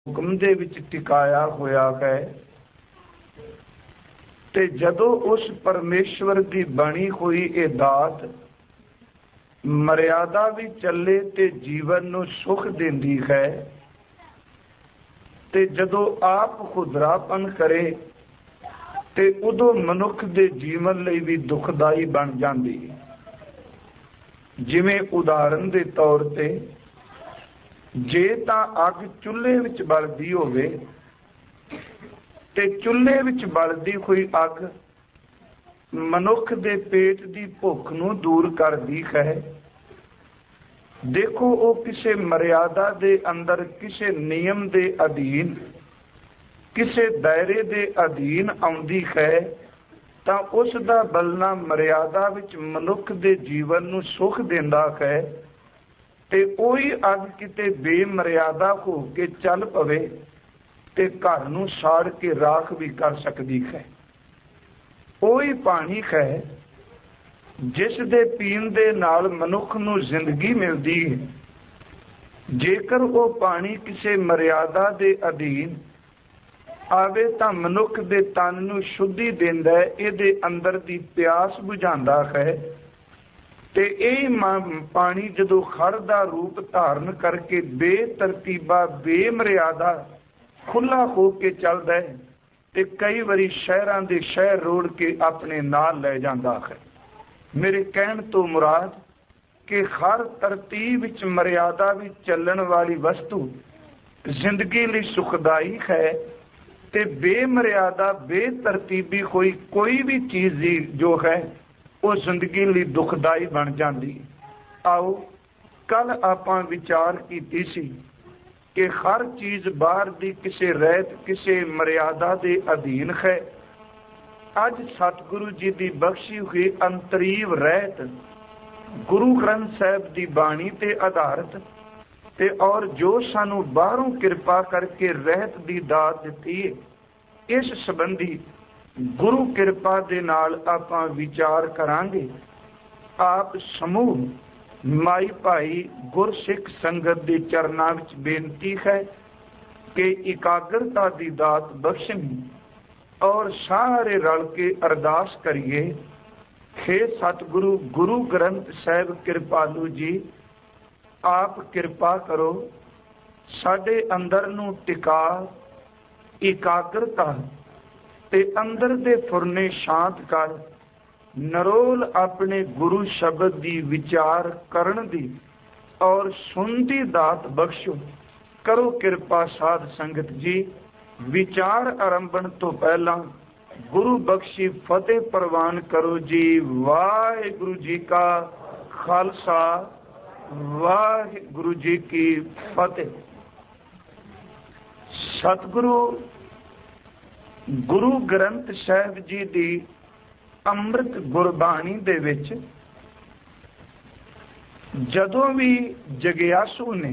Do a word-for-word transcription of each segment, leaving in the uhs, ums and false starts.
हुक्म दे विच टिकाया होया है। ते जदों उस परमेश्वर की बनी हुई ये दात मर्यादा भी चले ते जीवन नूं सुख देंदी है, ते जदों आप खुदरापन करे ते उदों मनुख दे जीवन लई भी दुखदाई बन जाती है। जिवें उदाहरण के तौर ते जे तां अग चुल्हे विच बलदी होवे ते चुल्हे विच बलदी हुई अग मनुख दे पेट की भुख नूं दूर करदी है। देखो वो किसी मर्यादा दे अंदर किसी नियम दे अधीन किसी दायरे दे अधीन आउंदी है तां उस दा बलना मर्यादा विच मनुख दे जीवन नूं सुख देंदा है। ते ओही अग किते बेमर्यादा हो के चल पवे ते घर नूं साड़ के राख भी कर सकती है। ओही पानी है जिस दे पीण दे नाल मनुख नूं जिंदगी मिलदी है। जेकर वो पानी किसी मर्यादा दे अधीन आवे तां मनुख दे तन नूं शुद्धि देंदा है, इहदे अंदर दी प्यास बुझांदा है। ते यही पानी जदों खड़ दा रूप धारण करके बेतरतीबा बेमर्यादा खुला हो के चलदा है ते कई बारी शहरां दे शहर रोड़ के अपने नाल ले जांदा है। मेरे कहण तो मुराद कि हर तरतीब विच मर्यादा विच चलण वाली वस्तु जिंदगी लई सुखदाई है ते बेमर्यादा बेतरतीबी कोई कोई भी चीज़ जो है वो जिंदगी लई दुखदाई बन जाती। आओ कल आपां विचार कीती सी कि हर चीज़ बाहर दी किसी रहत किसी मर्यादा दे अधीन है। अज सतगुरु जी की बख्शी हुई अंतरीव रहत गुरु ग्रंथ साहब की बाणी ते आधारित ते और जो सानू बाहरों कृपा करके रहत की दात दिती है, इस संबंधी गुरु कृपा दे नाल आपां विचार करांगे। आप समूह माई भाई गुरसिख संगत के चरनां विच बेनती है कि एकाग्रता की दात बख्शनी और सारे रल के अरदास करिए। हे सतगुरु गुरु ग्रंथ साहिब कृपालू जी, आप कृपा करो साडे अंदर नूं टिका एकाग्रता ते अंदर दे फुरने शांत कर नरोल अपने गुरु शब्द दी विचार करन दी और सुनती दात बख्शो। करो कृपा साध संगत जी। विचार आरंभण तो पहला गुरु बख्शी फतेह प्रवान करो जी। वाहिगुरु जी का खालसा वाहिगुरु जी की फतेह। सतगुरु गुरु ग्रंथ साहिब जी दी अमृत गुरबाणी दे विच जदों भी जगियासू ने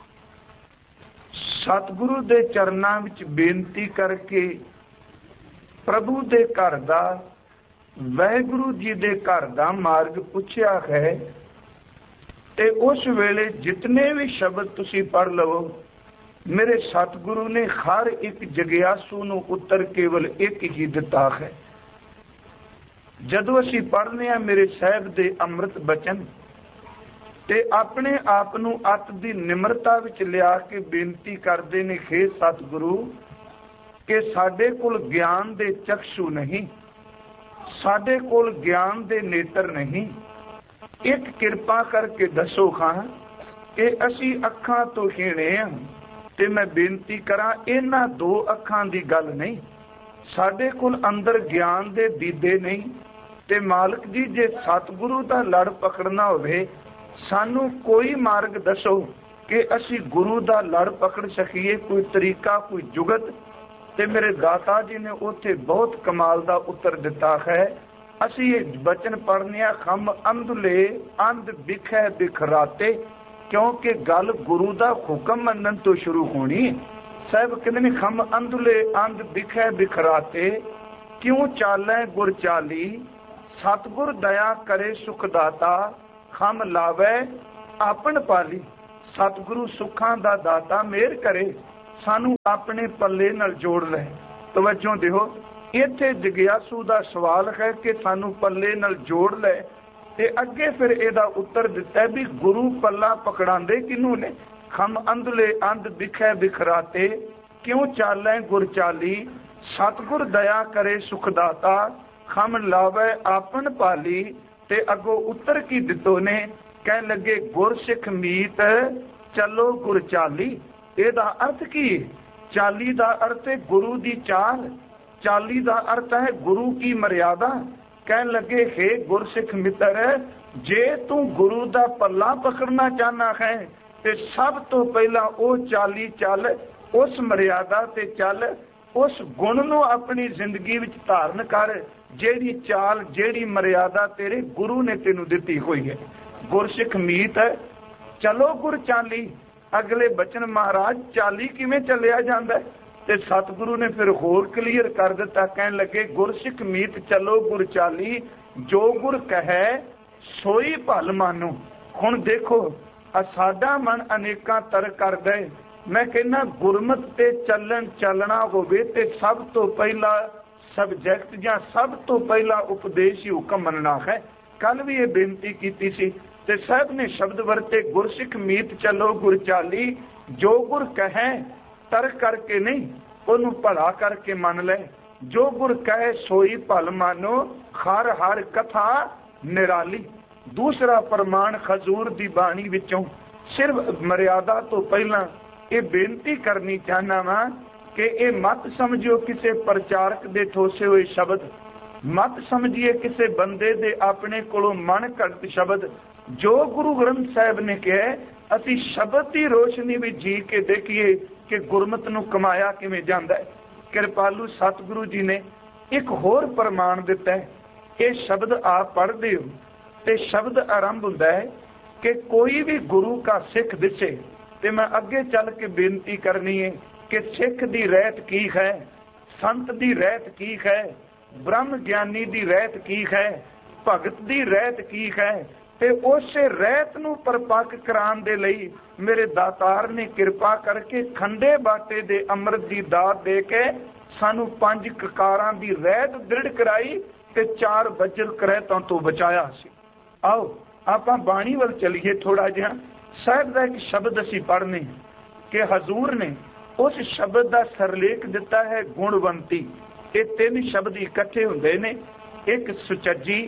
सतगुरु दे चरनां विच बेनती करके प्रभु दे घर दा वाहिगुरु जी दे घर दा मार्ग पुछया है ते उस वेले जितने भी शब्द तुसी पढ़ लवो, मेरे सतगुरु ने हर एक जगियासू नूं उत्तर केवल एक ही दिता है। जदों असीं पढ़ने आ मेरे साहिब दे अमृत बचन ते अपने आप नूं अत दी निमरता विच लिया के बेनती करदे ने, हे सतगुरु कि साडे कोल ज्ञान दे चक्षु नहीं, साडे कोल ज्ञान दे नेत्र नहीं, एक कृपा करके दसो खां कि असीं अखां तो हीणे आ ते मैं बेनती करा इन्हां दो अखां दी गल नहीं, साडे कोल अंदर ज्ञान दे दीदे नहीं। ते मालिक जी जे सतगुरु दा लड़ पकड़ना होवे सानू कोई मार्ग दसो कि असी गुरु दा लड़ पकड़ सकीए, कोई तरीका कोई जुगत। ते मेरे दाता जी ने उत्थे बहुत कमाल दा उत्तर दिता है। असी ये बचन पढ़ने खम अंधले अंध बिखै बिखराते, क्योंकि गल गुरु दा हुक्म मनन तो शुरू होनी। साहब कहते खम अंधले अंध बिखै बिखराते, क्यों चालै गुर चाली, सतगुर दया करे सुखदाता, खम लावे आपन पाली। सतगुरु सुखां दा दाता मेहर करे, सानू अपने पल्ले नाल जोड़ ले। तवज्जो दिओ, इत्थे जिग्यासू दा सवाल है कि सानू पल्ले नाल जोड़ ले, ते अगे फिर इहदा उत्तर दिता भी गुरु पल्ला पकड़ांदे किनू ने? खम अंधले अंध दिखै बिखराते, क्यों चालै गुर चाली, सतगुर दया करे सुखदाता, खम लावे आपन पाली। ते अगो उत्तर की दितो ने, कह लगे गुर सिख मीत चलो गुर चाली। ਇਹਦਾ अर्थ की है? चाली का अर्थ है गुरु की चाल, चाली का अर्थ है गुरु की मर्यादा। कह लगे हे गुरसिख मित्र, जे तू गुरु का पल्ला पकड़ना चाहना है ते सब तो पहला वो चाली चल, उस मर्यादा ते चल, उस गुण नूं अपनी जिंदगी विच धारण कर, जेड़ी चाल जेड़ी मर्यादा तेरे गुरु ने तेनू दिती हुई है। गुरसिख मीत चलो गुर चाली। अगले बचन महाराज चाली किवें चलिया जांदा है? ते सतगुरु ने फिर होर क्लीयर कर दिता, कहन लगे गुरसिख मीत चलो गुर चाली, जो गुर कहे सोई भल मानो। हुण देखो साडा मन अनेकां तर करदा है। मैं कहना गुरमत ते चलन चलना होवे ते सब तो पहला सबजैक्ट जां सब तो पहला उपदेश ही हुक्म मनना है। कल भी ये बेनती की सी ते साहब ने शब्द वरते गुरसिख मीत चलो गुर चाली, जो गुर कहे तर करके नहीं, ओनू भला करके मन ले। जो गुर कहे सोई भल मानो, हर हर कथा निराली। दूसरा प्रमाण खजूर दी बाणी विचों सिर्फ मर्यादा तो पहला ये बेनती करनी चाहना वा कि ये मत समझियो किसी प्रचारक दे ठोसे हुए शब्द, मत समझिए किसी बंदे दे अपने कोलों मन घड़त शब्द। जो गुरु ग्रंथ साहब ने कहा, असी शब्द की रोशनी भी जी के देखिए कि गुरमत नूं कमाया किवें जांदा है। कृपालू सतगुरु जी ने एक होर प्रमाण दिता है। ये शब्द आप पढ़ते हो तो शब्द आरंभ होता है कि कोई भी गुरु का सिख दिसे, तो मैं अगे चल के बेनती करनी है कि सिख की रहत की है, संत की रहत की है, ब्रह्म ज्ञानी की रहत की है, भगत की रहत की है। ते उस रहत नूं परपक कराने दे लई मेरे दातार ने कृपा करके खंडे बाटे दे अमृत की दात दे के सानू पंज ककारां दी रहत दृढ़ कराई ते चार वज्र करहतां तो बचाया सी। आओ आपां बाणी वल चलीए थोड़ा जिहा। साहिब दा एक शब्द असीं पढ़ने कि हजूर ने उस शब्द का सरलेख दिता है गुणवंती। ये तीन शब्द इकट्ठे हुंदे ने, एक सुचज्जी,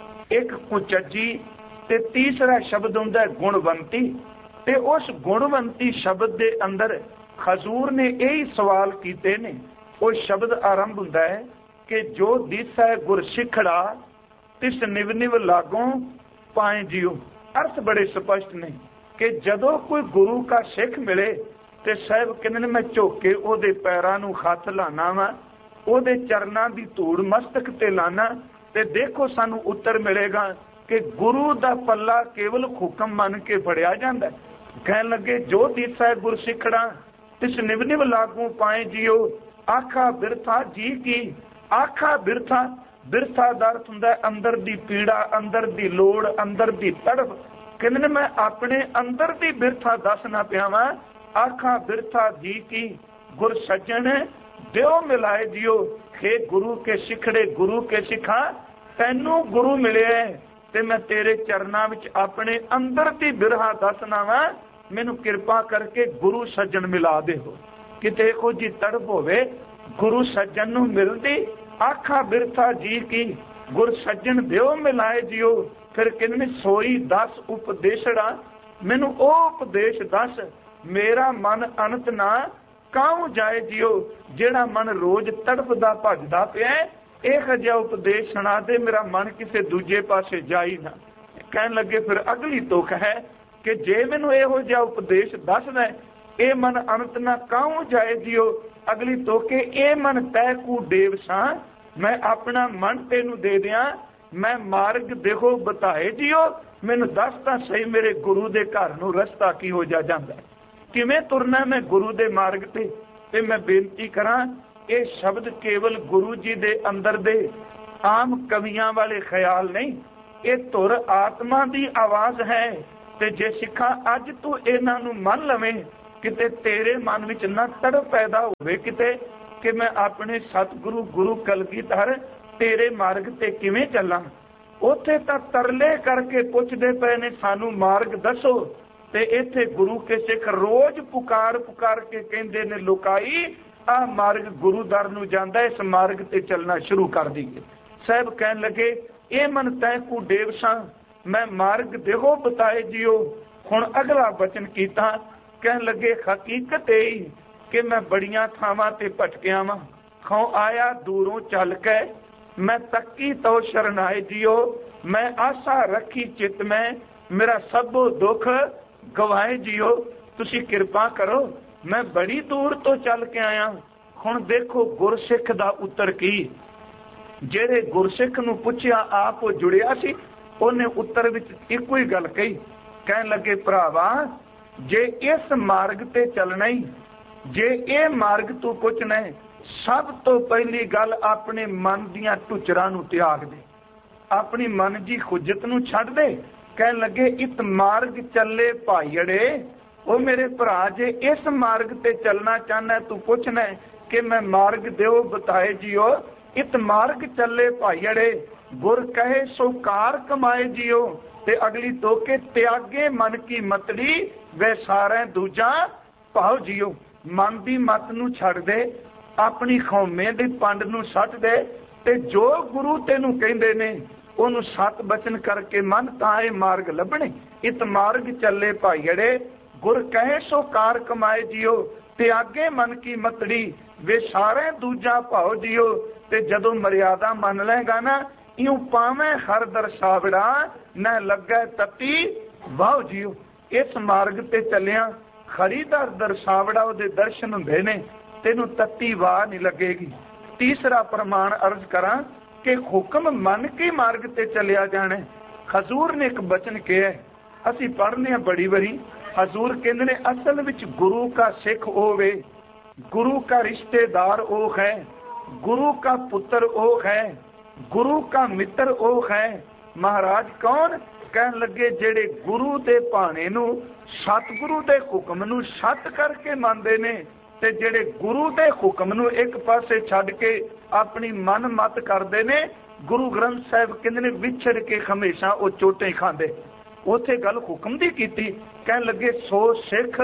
एक कुचज्जी ते तीसरा शब्द हुंदा है गुणवंती। ते उस गुणवंती शब्द दे अंदर हजूर ने यही सवाल कीते ने। वो शब्द आरंभ हुंदा है कि जो दिसै गुर सिखड़ा, तिस निव निव लागों पाए जियो। अर्थ बड़े स्पष्ट ने कि जदों कोई गुरु का सिख मिले ते साहब कहंदे मैं झोके ओहदे पैरां नूं हथ लाना वा, ओहदे चरनां दी धूड़ मस्तक ते लाना, ते देखो सानू उत्तर मिलेगा कि गुरु दा पल्ला केवल हुक्म मन के फड़िया जांदा है। कहन लगे जो दिसै गुर सिखड़ा, तिस निव निव लागू पाए जियो। आखा बिरथा जी की, आखा बिरथा, बिरथा दा अर्थ हुंदा है अंदर दी पीड़ा, अंदर दी लोड़, अंदर दी तड़फ। कहंदे मैं अपने अंदर दी बिरथा दसना पिया वां। आखा बिरथा जी की, गुर सज्जन दिओ मिलाए जियो। हे गुरु के सिखड़े, गुरु के सिखा, तैनू गुरु मिले ते मैं तेरे चरनां विच अपने अंदर दी बिरहा दसना वा। मैनू कृपा करके गुरु सज्जन मिला दे हो। किते को जी तड़प होवे गुरु सज्जन नू मिलदी। आखा बिरथा जी की, गुर सज्जन दिओ मिलाए जियो। फिर कहने सोई दस उपदेशड़ा, मैनू ओ उपदेश दस, मेरा मन अनंत ना काहू जाए जियो। जेड़ा मन रोज तड़पदा भजदा पिया, एक जिहा उपदेश सुना दे, मेरा मन किसी दूजे पासे जाई ना। कहन लगे फिर अगली तुक है कि जे मैनू इहो जिहा उपदेश दसदा ए मन अनंत ना काहू जाए जियो। अगली तुक ए मन तै कू देव सा, मैं अपना मन तेनू दे दियां, मैं मार्ग देखो बताए जियो। मैनू दस तां सही मेरे गुरु दे घर नू रस्ता की हो जा जांदा, किवें तुरना मैं गुरु दे मार्ग ते। ते मैं बेनती करां, ये शब्द केवल गुरु जी दे अंदर दे आम कवियां वाले ख्याल नहीं, ये तुर आत्मा की आवाज है। ते जे सिखा अज तू इन्हां नूं मन लवें किते तेरे मन विच ना तड़ पैदा होवे किते कि मैं अपने सतगुरु गुरु कलगीधर तेरे मार्ग ते किवें चलां। उत्थे तां तरले करके पुछदे पए ने सानू मार्ग दसो, ते इत्थे गुरु के सिख रोज पुकार पुकार के कहंदे ने लुकाई आ मार्ग गुरु दर नूं जांदा, इस मार्ग ते चलना शुरू कर दईए। साहब कहन लगे ए मन तै कु देवसा मैं मार्ग देहो बताए जियो। हुण अगला वचन कीता, कहन लगे हकीकत यही कि मैं बड़ियां थावां ते भटकिया वां, खौ आया दूरों चल के मैं तकी तो शरणाए जियो। मैं आशा रखी चित में मेरा सबो दुख गवाए जियो। तुसी कृपा करो मैं बड़ी दूर तो चल के आया। हुण देखो गुरसिख दा उत्तर की, जेड़े गुरसिख नूं पुछया आप जुड़िया सी, उन्हें उत्तर विच इक्को ही गल कही। कहन लगे भरावा जे इस मार्ग ते चलना ही, जे ये मार्ग तू पुछना है, सब तो पहली गल अपने मन दियां टुचरां नूं त्याग दे, अपनी मन जी खुजत नूं छड्ड दे। कहन लगे इत मार्ग चले भाईड़े, ओ मेरे भरा जे इस मार्ग ते चलना चाहना तू पुछना है कि मैं मार्ग देओ बताए जियो। इत मार्ग चले भाईड़े गुर कहे सो कार कमाए जियो। ते अगली तो के त्यागे मन की मतली वे सारे दूजा भाव जियो। मन दी मत नूं छड्ड दे, अपनी खौमे दी पंड नूं सट दे, ते जो गुरु तेनू कहंदे ने ओनू सत बचन करके मन तां ये मार्ग लभणे। इत मार्ग चले भाईड़े गुर कहे सो कार कमाए जियो। त्यागे मन की मतड़ी वे सारे दूजा भाव जियो। ते जदों मर्यादा मन लेगा ना, इं पावे हर दरसावड़ा न लगे तती वाह जियो। इस मार्ग ते चलिया खड़ी दर दरसावड़ा उहदे दर्शन हुंदे ने, तेनू तती वाह नहीं लगेगी। तीसरा प्रमाण अर्ज करा कि हुक्म मन के मार्ग ते चलिया जाना। हजूर ने एक बचन किया, असी पढ़ने बड़ी बारी। हजूर कहते ने असल विच गुरु का सिख होवे, गुरु का रिश्तेदार ओ है, गुरु का पुत्र ओ है, गुरु का मित्र ओ है। महाराज कौन? कहन लगे जेड़े गुरु दे भाणे नूं सतगुरु दे हुक्म नूं सत करके मानदे ने, ते जेड़े गुरु दे हुक्म नूं एक पासे छड्ड के अपनी मन मत करदे ने। गुरु ग्रंथ साहिब कहंदे ने विछड़ के हमेशा वो चोटें खांदे। उथे गल हुक्म दी कीती, कहन लगे सो सिख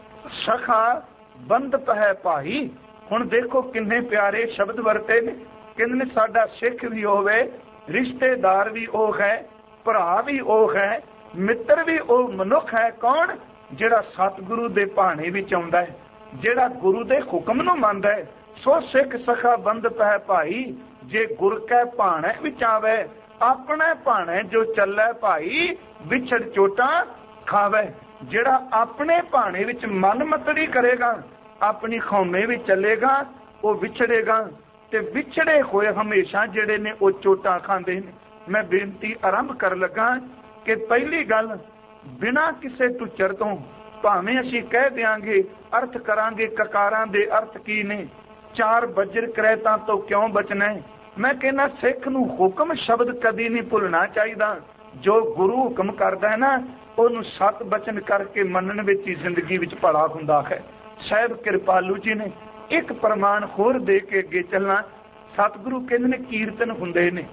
सखा बंधप है भाई। हुण देखो किन्ने प्यारे शब्द वरते ने। कहंदे ने साडा सिख भी होवे, रिश्तेदार भी ओ है, भरा भी ओ है, मित्र भी ओ मनुख है। कौन? जेड़ा सतगुरु दे भाणे विच आउंदा है, जेड़ा गुरु दे हुक्म नूं मनदा है। सो सिख सखा बंधप है भाई, जे गुर कै भाणे विच आवे, अपने भाणे जो चलै भाई, विछड़ चोटा खावे। जेड़ा अपने भाणे विच मन मतड़ी करेगा, अपनी खौमे विच चलेगा, वो विछड़ेगा। ते विछड़े होए हमेशा जेड़े ने वो चोटा खांदे ने। मैं बेनती आरंभ कर लगा कि पहली गल बिना किसे टुचर तो भावें असीं कह देंगे अर्थ करांगे ककारां दे अर्थ की ने, चार बजर करैतां तो क्यों बचना है। मैं कहना सिख नूं हुक्म शब्द कदी नहीं भुलना चाहिए। जो गुरु हुक्म करदा है ना, उहनूं सत बचन करके मनन विच ही जिंदगी विच भला हुंदा है। साहिब कृपालू जी ने एक प्रमाण होर दे के अगे चलना। सतगुरु कहंदे ने कीर्तन हुंदे ने,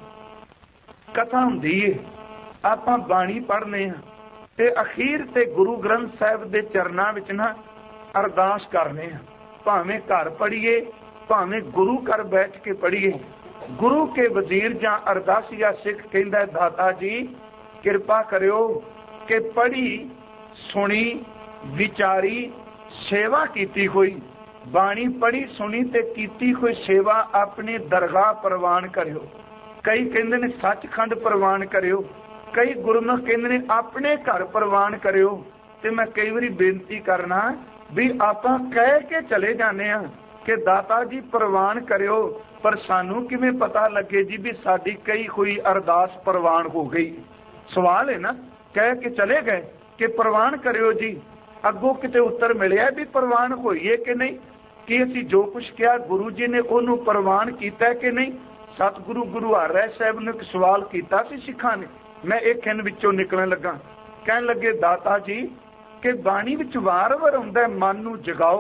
कथा हुंदी है, आपां बाणी पढ़ने हां ते अखीर ते गुरु ग्रंथ साहिब दे चरनां विच ना अरदास करने हां। भावें घर पढ़िए, भावें गुरु घर बैठ के पढ़िए। गुरु के वजीर जां अरदासिया सिख कहंदा दाता जी किरपा करियो कि पढ़ी सुनी विचारी सेवा कीती हुई बाणी पढ़ी सुनी ते कीती हुई सेवा अपनी दरगाह प्रवान करियो। कई कहंदे ने सचखंड प्रवान करियो, कई गुरमुख कहंदे ने अपने घर प्रवान करियो। ते मैं कई बारी बेनती करना भी आपां कह के चले जाने आ कि दाता जी प्रवान करियो, पर सानू किवें पता लगे जी भी साडी कई हुई अरदास प्रवान हो गई। सवाल है ना, कह के चले गए कि प्रवान करियो जी, अगों किते उत्तर मिलिया भी प्रवान होईए कि नहीं, कि असीं जो कुछ किया गुरु जी ने उहनूं प्रवान कीता कि नहीं। सतगुरु गुरु हरराय साहब ने एक सवाल किया सी सिखां ने, मैं एक खिन विचों निकलण लगा। कहण लगे दाता जी कि बाणी विच वार वार आउंदा मन नूं जगाओ,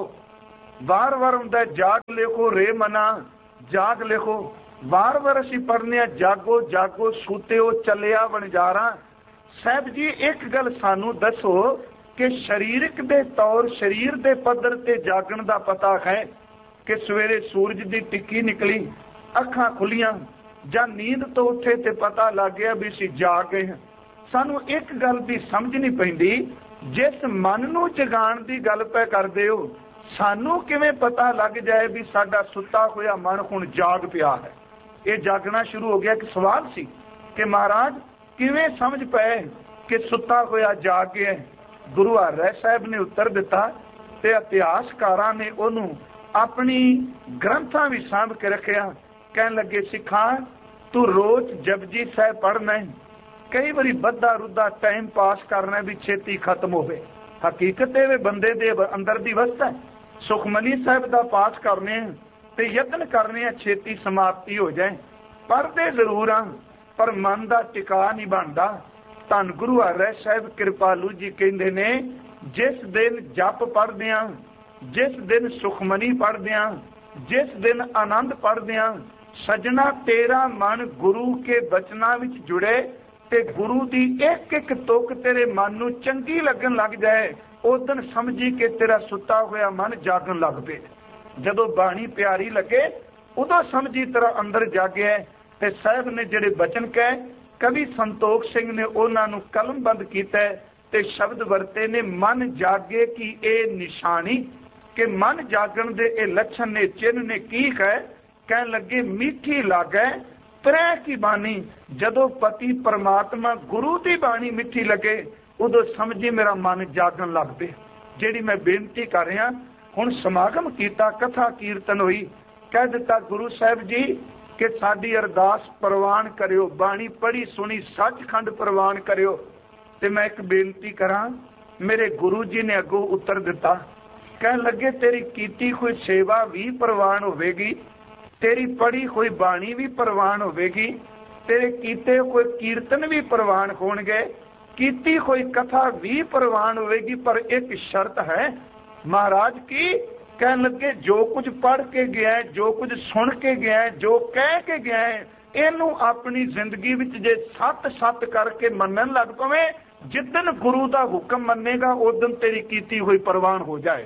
वार वार आउंदा जाग लिखो रे मना जाग लिखो, वार वार असीं पढ़ने आ जागो जागो सूतिओ चलिया वणजारा। साहब जी एक गल सानू दसो कि शरीरक दे तौर शरीर दे पद्धर ते जागण दा पता है कि सवेरे सूरज दी टिक्की निकली, अखां खुलियां जां नींद तो उठे ते पता लग गया भी असीं जाग गए हां। सानू एक गल दी समझ नहीं पैंदी, जिस मन नूं जगाण दी गल पै करदे हो, सानू किवें पता लग जाए भी साडा सुत्ता होया मन हुण जाग पिया है। ये जागना शुरू हो गया। कि सवाल सी कि महाराज किवें समझ पए कि सुत्ता होया जाग गया। गुरु हर साहब ने उत्तर दिता ते इतिहासकारां ने उहनूं अपनी ग्रंथां भी सांभ के रखिया। कहन लगे सिखा तू रोज जपजी साहब पढ़ना है, कई बारी बद्धा रुद्धा टाइम पास करना भी छेती खत्म होवे। हकीकत वे बंदे दे अंदर दी अवस्था है। सुखमनी साहब दा पाठ करने ते यत्न करने छेती समाप्ति हो जाए, पढ़ते जरूर हाँ पर मन का टिका नहीं बनता। धन गुरु हर साहब कृपालू जी कहते ने जिस दिन जप पढ़ते हैं, जिस दिन सुखमनी पढ़ते हैं, जिस दिन आनंद पढ़ते हैं, सजना तेरा मन गुरु के बचना विच जुड़े ते गुरु की एक एक तुक तेरे मन नूं चंगी लगन लग जाए, उस दिन समझी कि तेरा सुता होया मन जागन लग पे। जदों बाणी प्यारी लगे उदों समझी तेरा अंदर जागे। ते साहब ने जिहड़े बचन कहे कवि संतोख सिंह ने उन्हां नूं कलमबंद कीता ते शब्द वरते ने मन जागे की ए निशानी, कि मन जागण दे ए लक्षण ने चिन्ह ने की है। कहन लगे मीठी लागे त्रै की बाणी, जदों पति परमात्मा गुरु की बाणी मिठी लगे उदों समझी मेरा मन जागन लग पे। जिहड़ी मैं बेनती कर रहा हुण समागम कीता, कथा कीर्तन हुई, कह दिता गुरु साहब जी कि साडी अरदास प्रवान करियो, बाणी पढ़ी सुनी सचखंड प्रवान करियो। ते मैं एक बेनती करा, मेरे गुरु जी ने अगों उत्तर दिता, कह लगे तेरी कीती कोई सेवा भी प्रवान होवेगी, तेरी पढ़ी कोई बाणी भी प्रवान होवेगी, तेरे कीते कोई कीर्तन भी प्रवान होणगे, कीती कोई कथा भी प्रवान होवेगी, पर एक शर्त है महाराज की। कह लगे जो कुछ पढ़ के गया है, जो कुछ सुन के गया है, जो कह के गया है, इनू अपनी जिंदगी विच जे सत सत करके मनन लग पवे, जिदन गुरु का हुक्म मनेगा उस दिन तेरी कीती हुई प्रवान हो जाए।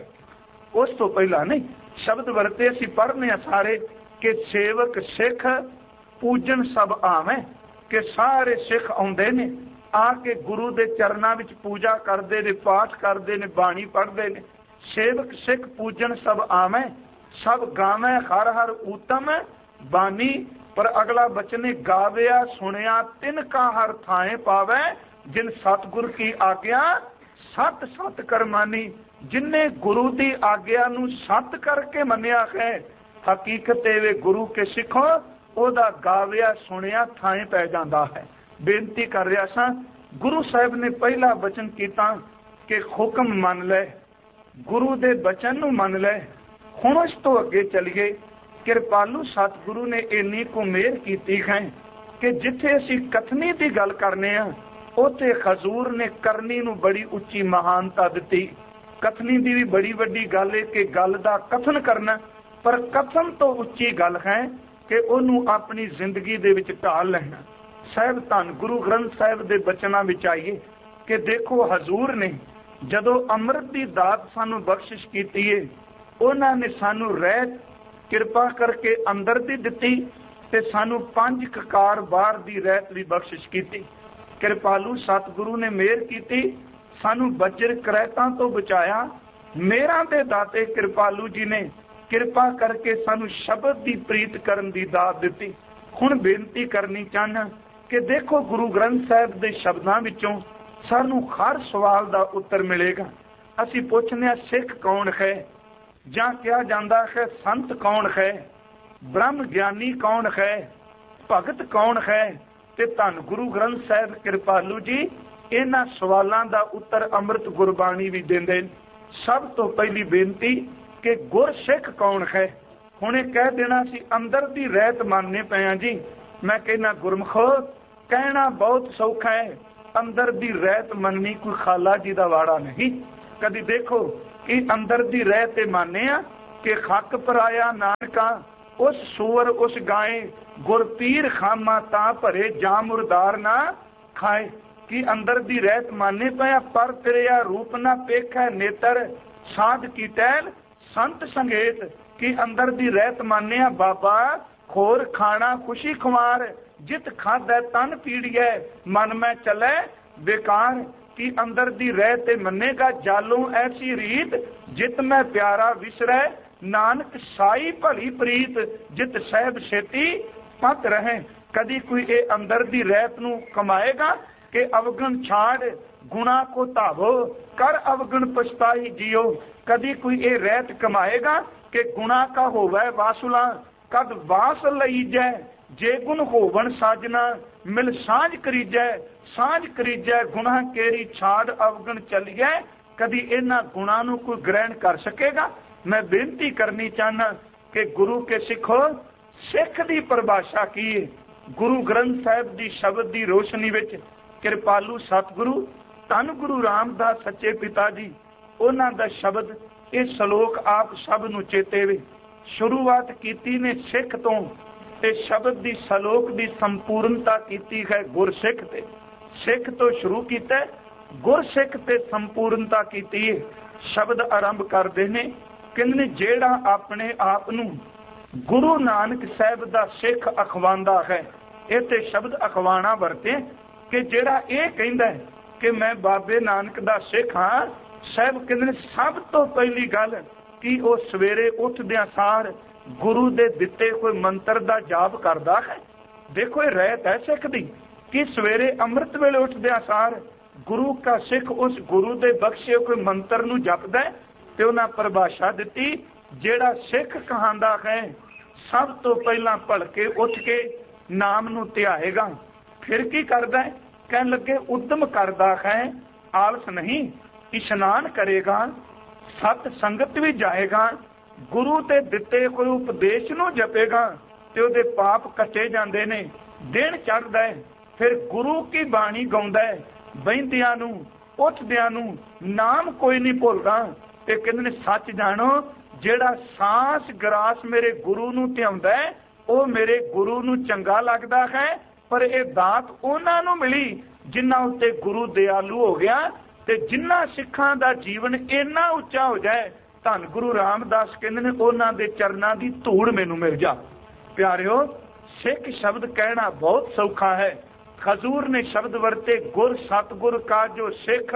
उस तो पहला नहीं। शब्द वरते असीं पढ़ने सारे कि सेवक सिख पूजन सब आवे, कि सारे सिख आउंदे ने आके गुरु दे चरनां विच पूजा करते ने, पाठ करते ने, बाणी पढ़ते ने। सेवक सिख पूजन सब आवे, सब गावे हर हर उत्तम बानी, पर अगला बचने गाविया सुनिया तिनका हर थाए पावे, जिन सतगुर की आज्ञा सत सत कर मानी। जिन्ने गुरु की आज्ञा नू सत करके मनिया है, हकीकत वे गुरु के सिखों ओदा गाविया सुनिया थाए पै जाता है। बेनती कर रहा सा, गुरु साहब ने पहला वचन किया कि हुक्म मन ले, गुरु दे बचन नू मन ले। हुण इस तो अगे चलिए। कृपालू सतगुरु ने इन्नी को मेहर की है कि जिथे असी कथनी की गल करने आ, उथे हजूर ने करनी नू बड़ी उच्ची महानता दी। कथनी की भी बड़ी वड्डी गल है कि गल का कथन करना, पर कथन तो उच्ची गल है कि उन्होंने अपनी जिंदगी दे विच ढाल लेना। साहब धन गुरु ग्रंथ साहब के बचना विच आइए कि देखो हजूर ने जदों अमृत की दात सानू बख्शिश की है, उन्होंने सानू रहत किरपा करके अंदर दी दिती ते सानू पंज ककार बाहर दी रहत भी बख्शिश की। कृपालू सतगुरु ने मेहर की, सानू बजर करैतां तो बचाया। मेहरां दे दाते कृपालू जी ने किरपा करके सानू शब्द की प्रीत करन दी दात दिती। हुण बेनती करनी चाहना कि देखो गुरु ग्रंथ साहब के शब्दों विचों सानू हर सवाल का उत्तर मिलेगा। असी पूछने सिख कौन है, जां क्या जाता है संत कौन है, ब्रह्म ज्ञानी कौन है, भगत कौन है, ते धन गुरु ग्रंथ साहब कृपालू जी इन्हां सवालों का उत्तर अमृत गुरबाणी भी देंदे। सब तो पहली बेनती कि गुर सिख कौन है। हुणे कह देना सी अंदर की रहत मानने पे जी, मैं कहना गुरमुखो कहना बहुत सौखा है, अंदर की रहत मननी कोई खाला जी का वाड़ा नहीं। कदी देखो कि अंदर दी रह ते माने आ कि खक पराया नानका उस सूअर उस गाय गुर पीर खामा ता भरे जा मुरदार ना खाए। कि अंदर दी रहत माने पाया पर तेरिया रूप ना पेख है नेतर साध की टहल संत संगेत। कि अंदर दी रहत माने आ बाबा खोर खाना खुशी खुमार जित खादा तन पीड़िए मन में चले बेकार। कि अंदर दी रहते मनेगा जालू ऐसी रीत जित में प्यारा विसरे नानक साई भली प्रीत जित सहब छेती पत रहे। कदी कोई ए अंदर दी रहत नू कमाएगा कि अवगुण छाड़ गुणा को धावो कर अवगुण पछताई जियो। कदी कोई ए रहत कमाएगा कि गुणा का होवे वासुला कद वास लई जै जे गुण होवन साजना मिल सांझ करीजै सांझ करीजै गुनाह केरी छाड़ अवगुण चलिए। कदी इन्हां गुणां नूं कोई ग्रहण कर सकेगा। मैं बेनती करनी चाहना कि गुरु के सिखो सिख दी परिभाषा की है। गुरु ग्रंथ साहिब दी शब्द दी रोशनी विच कृपालू सतगुरु धन गुरु रामदास सच्चे पिता जी उन्हां दा शब्द ये श्लोक आप सब नूं चेते वे। शुरुआत कीती ने सिख तो ते शब्द दी श्लोक दी संपूर्णता कीती है गुरसिख ते। सिख तो शुरू कीता गुरसिख ते संपूर्णता कीती है। शब्द आरंभ करदे ने किन्ने जेड़ा अपने आप नूं गुरु नानक साहिब दा सिख अखवांदा है। ये ते शब्द अखवाना वरते कि जेड़ा ये कहंदा है कि मैं बाबे नानक दा सिख हाँ। साहिब कहंदे सब तो पहली गल कि वो सवेरे उठदियां सार गुरु दे दिते कोई मंत्र दा जाप करदा है। देखो ये रहत है सिख दी कि सवेरे अमृत वेले उठदियां सार गुरु का सिख उस गुरु दे बख्शे कोई मंत्र नूं जपदा है। ते उन्हां परिभाषा दिती जेड़ा सिख कहांदा है सब तो पहला भलके उठ के नाम नूं ध्याएगा। फिर की करदा है कहन लगे उद्यम करदा है आलस नहीं इशनान करेगा सत संगत भी जाएगा गुरु ते दिते कोई उपदेश नूं जपेगा ते उहदे पाप कटे जांदे ने दिन चढ़दा है। फिर गुरु की बाणी गाउंदा है बहिंदियां नूं उठदियां नूं नाम कोई नहीं भुलदा। ते कहंदे ने सच जानो जेड़ा सांस ग्रास मेरे गुरु नूं ध्याउंदा है ਉਹ ਮੇਰੇ ਗੁਰੂ ਨੂੰ ਚੰਗਾ ਲੱਗਦਾ ਹੈ। ਪਰ ਇਹ ਦਾਤ ਉਹਨਾਂ ਨੂੰ ਮਿਲੀ ਜਿਨ੍ਹਾਂ ਉੱਤੇ ਗੁਰੂ ਦਿਆਲੂ ਹੋ ਗਿਆ ਤੇ ਜਿਨ੍ਹਾਂ ਸਿੱਖਾਂ ਦਾ ਜੀਵਨ ਇੰਨਾ ਉੱਚਾ ਹੋ ਜਾਏ ਧੰਨ ਗੁਰੂ ਰਾਮਦਾਸ ਕਹਿੰਦੇ ਨੇ ਉਹਨਾਂ ਦੇ ਚਰਨਾਂ ਦੀ ਧੂੜ ਮੈਨੂੰ ਮਿਲ ਜਾ। ਪਿਆਰਿਓ ਸਿੱਖ ਸ਼ਬਦ ਕਹਿਣਾ ਬਹੁਤ ਸੌਖਾ ਹੈ। ਖਜ਼ੂਰ ਨੇ ਸ਼ਬਦ ਵਰਤੇ ਗੁਰ ਸਤਗੁਰ ਕਾ ਜੋ ਸਿੱਖ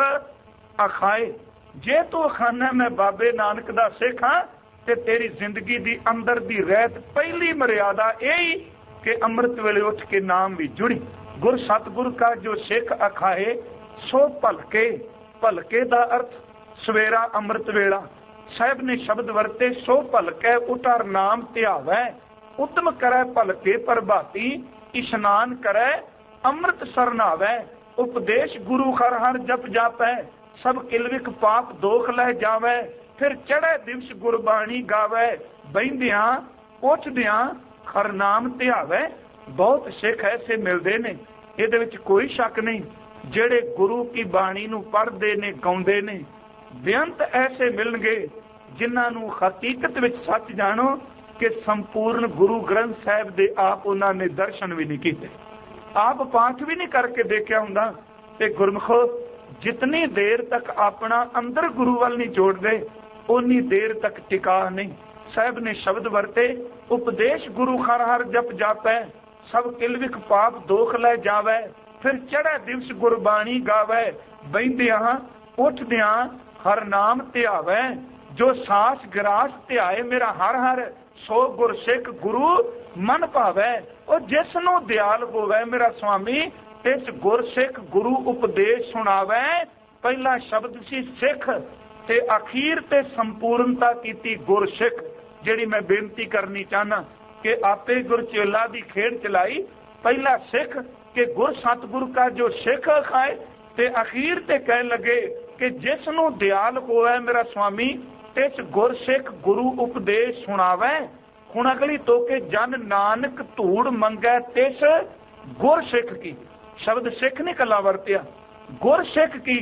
ਅਖਾਏ। ਜੇ ਤੂੰ ਖਾਨਾ ਮੈਂ ਬਾਬੇ ਨਾਨਕ ਦਾ ਸਿੱਖ ਹਾਂ ਤੇ ਤੇਰੀ ਜ਼ਿੰਦਗੀ ਦੀ ਅੰਦਰ ਦੀ ਰਹਿਤ ਪਹਿਲੀ ਮਰਿਆਦਾ ਇਹ ਕਿ ਅੰਮ੍ਰਿਤ ਵੇਲੇ ਉੱਠ ਕੇ ਨਾਮ ਵੀ ਜੁੜੀ। ਗੁਰ ਸਤਗੁਰ ਕਾ ਜੋ ਸਿੱਖ ਅਖਾਏ ਸੋ ਭਲਕੇ। ਭਲਕੇ ਦਾ ਅਰਥ ਸਵੇਰਾ ਅੰਮ੍ਰਿਤ ਵੇਲਾ। ਸਾਹਿਬ ਨੇ ਸ਼ਬਦ ਵਰਤੇ ਸੋ ਭਲਕੇ ਉਤਾਰ ਨਾਮ ਧਿਆਵੈ ਉਤਮ ਕਰੈ ਭਲਕੇ ਪ੍ਰਭਾਤੀ ਇਸ਼ਨਾਨ ਕਰੈ ਅੰਮ੍ਰਿਤ ਸਰਨਾਵੈ ਉਪਦੇਸ਼ ਗੁਰੂ ਹਰ ਹਰ ਜਪ ਜਾਪੈ ਸਭ ਕਿਲਵਿਕ ਪਾਪ ਦੋਖ ਲੈ ਜਾਵੈ फिर चढ़े दिवस गुरबाणी गावे बहिंदियां उठदियां खरनाम ध्यावे। बहुत सिख ऐसे मिलते ने इहदे विच कोई शक नहीं जेड़े गुरु की बाणी नूं पढ़दे ने गाउंदे ने। बेअंत ऐसे मिलणगे जिन्हां नूं हकीकत विच सच जानो कि संपूर्ण गुरु ग्रंथ साहिब दे आप उन्हां ने दर्शन भी नहीं कीते आप पाठ भी नहीं करके देखिया हुंदा। ते गुरमुखो जितनी देर तक अपना अंदर गुरु वाल नहीं जोड़दे उन्नी देर तक टिका नहीं। साहब ने शब्द वरते उपदेश गुरु हर हर जप जापै सब किलविक पाप दोख लै जावै फिर चढ़े दिवस गुरबाणी गावै बहिंदियां उठदियां हर नाम ध्यावै जो सास ग्रास ध्याए मेरा हर हर सो गुर सिख गुरु मन भावै। और जिस नूं दयाल होवै मेरा स्वामी तिस गुर सिख गुरु उपदेश सुनावै। पहला शब्द सी सिख ते अखीर ते संपूर्णता कीती गुर सिख। जिहड़ी मैं बेनती करनी चाहना कि आपे गुर चेला दी खेड चलाई पहला सिख कि गुर सतगुर का जो सिख खाए ते अखीर ते कह लगे कि जिस नूं दयाल होवे मेरा स्वामी तिस गुर सिख गुरु उपदेश सुनावे। हुण अगली तो के जन नानक धूड़ मंगै तिस गुर सिख की। शब्द सिख ने कला वरतिया गुर सिख की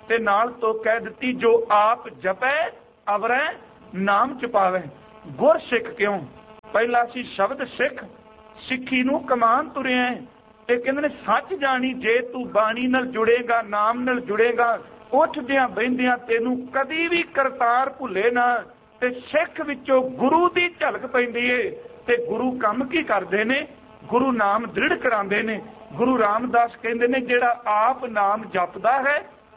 ते नाल तो कह दिती जो आप जपै अवरै नाम जपावे। गुर सिख क्यों? पहला सी शब्द सिख, सिक्खी नूं कमान तुरिया ते कहंदे ने सच जानी जे तू बाणी नाल जुड़ेगा, नाम नाल जुड़ेगा, उठदियां बहिंदियां तेनू कदी भी करतार भुले ना। ते सिख विचों गुरु दी झलक पैंदी है ते गुरु काम की करदे ने? गुरु नाम दृढ़ करांदे ने। गुरु रामदास कहंदे ने जिहड़ा आप नाम जपदा है,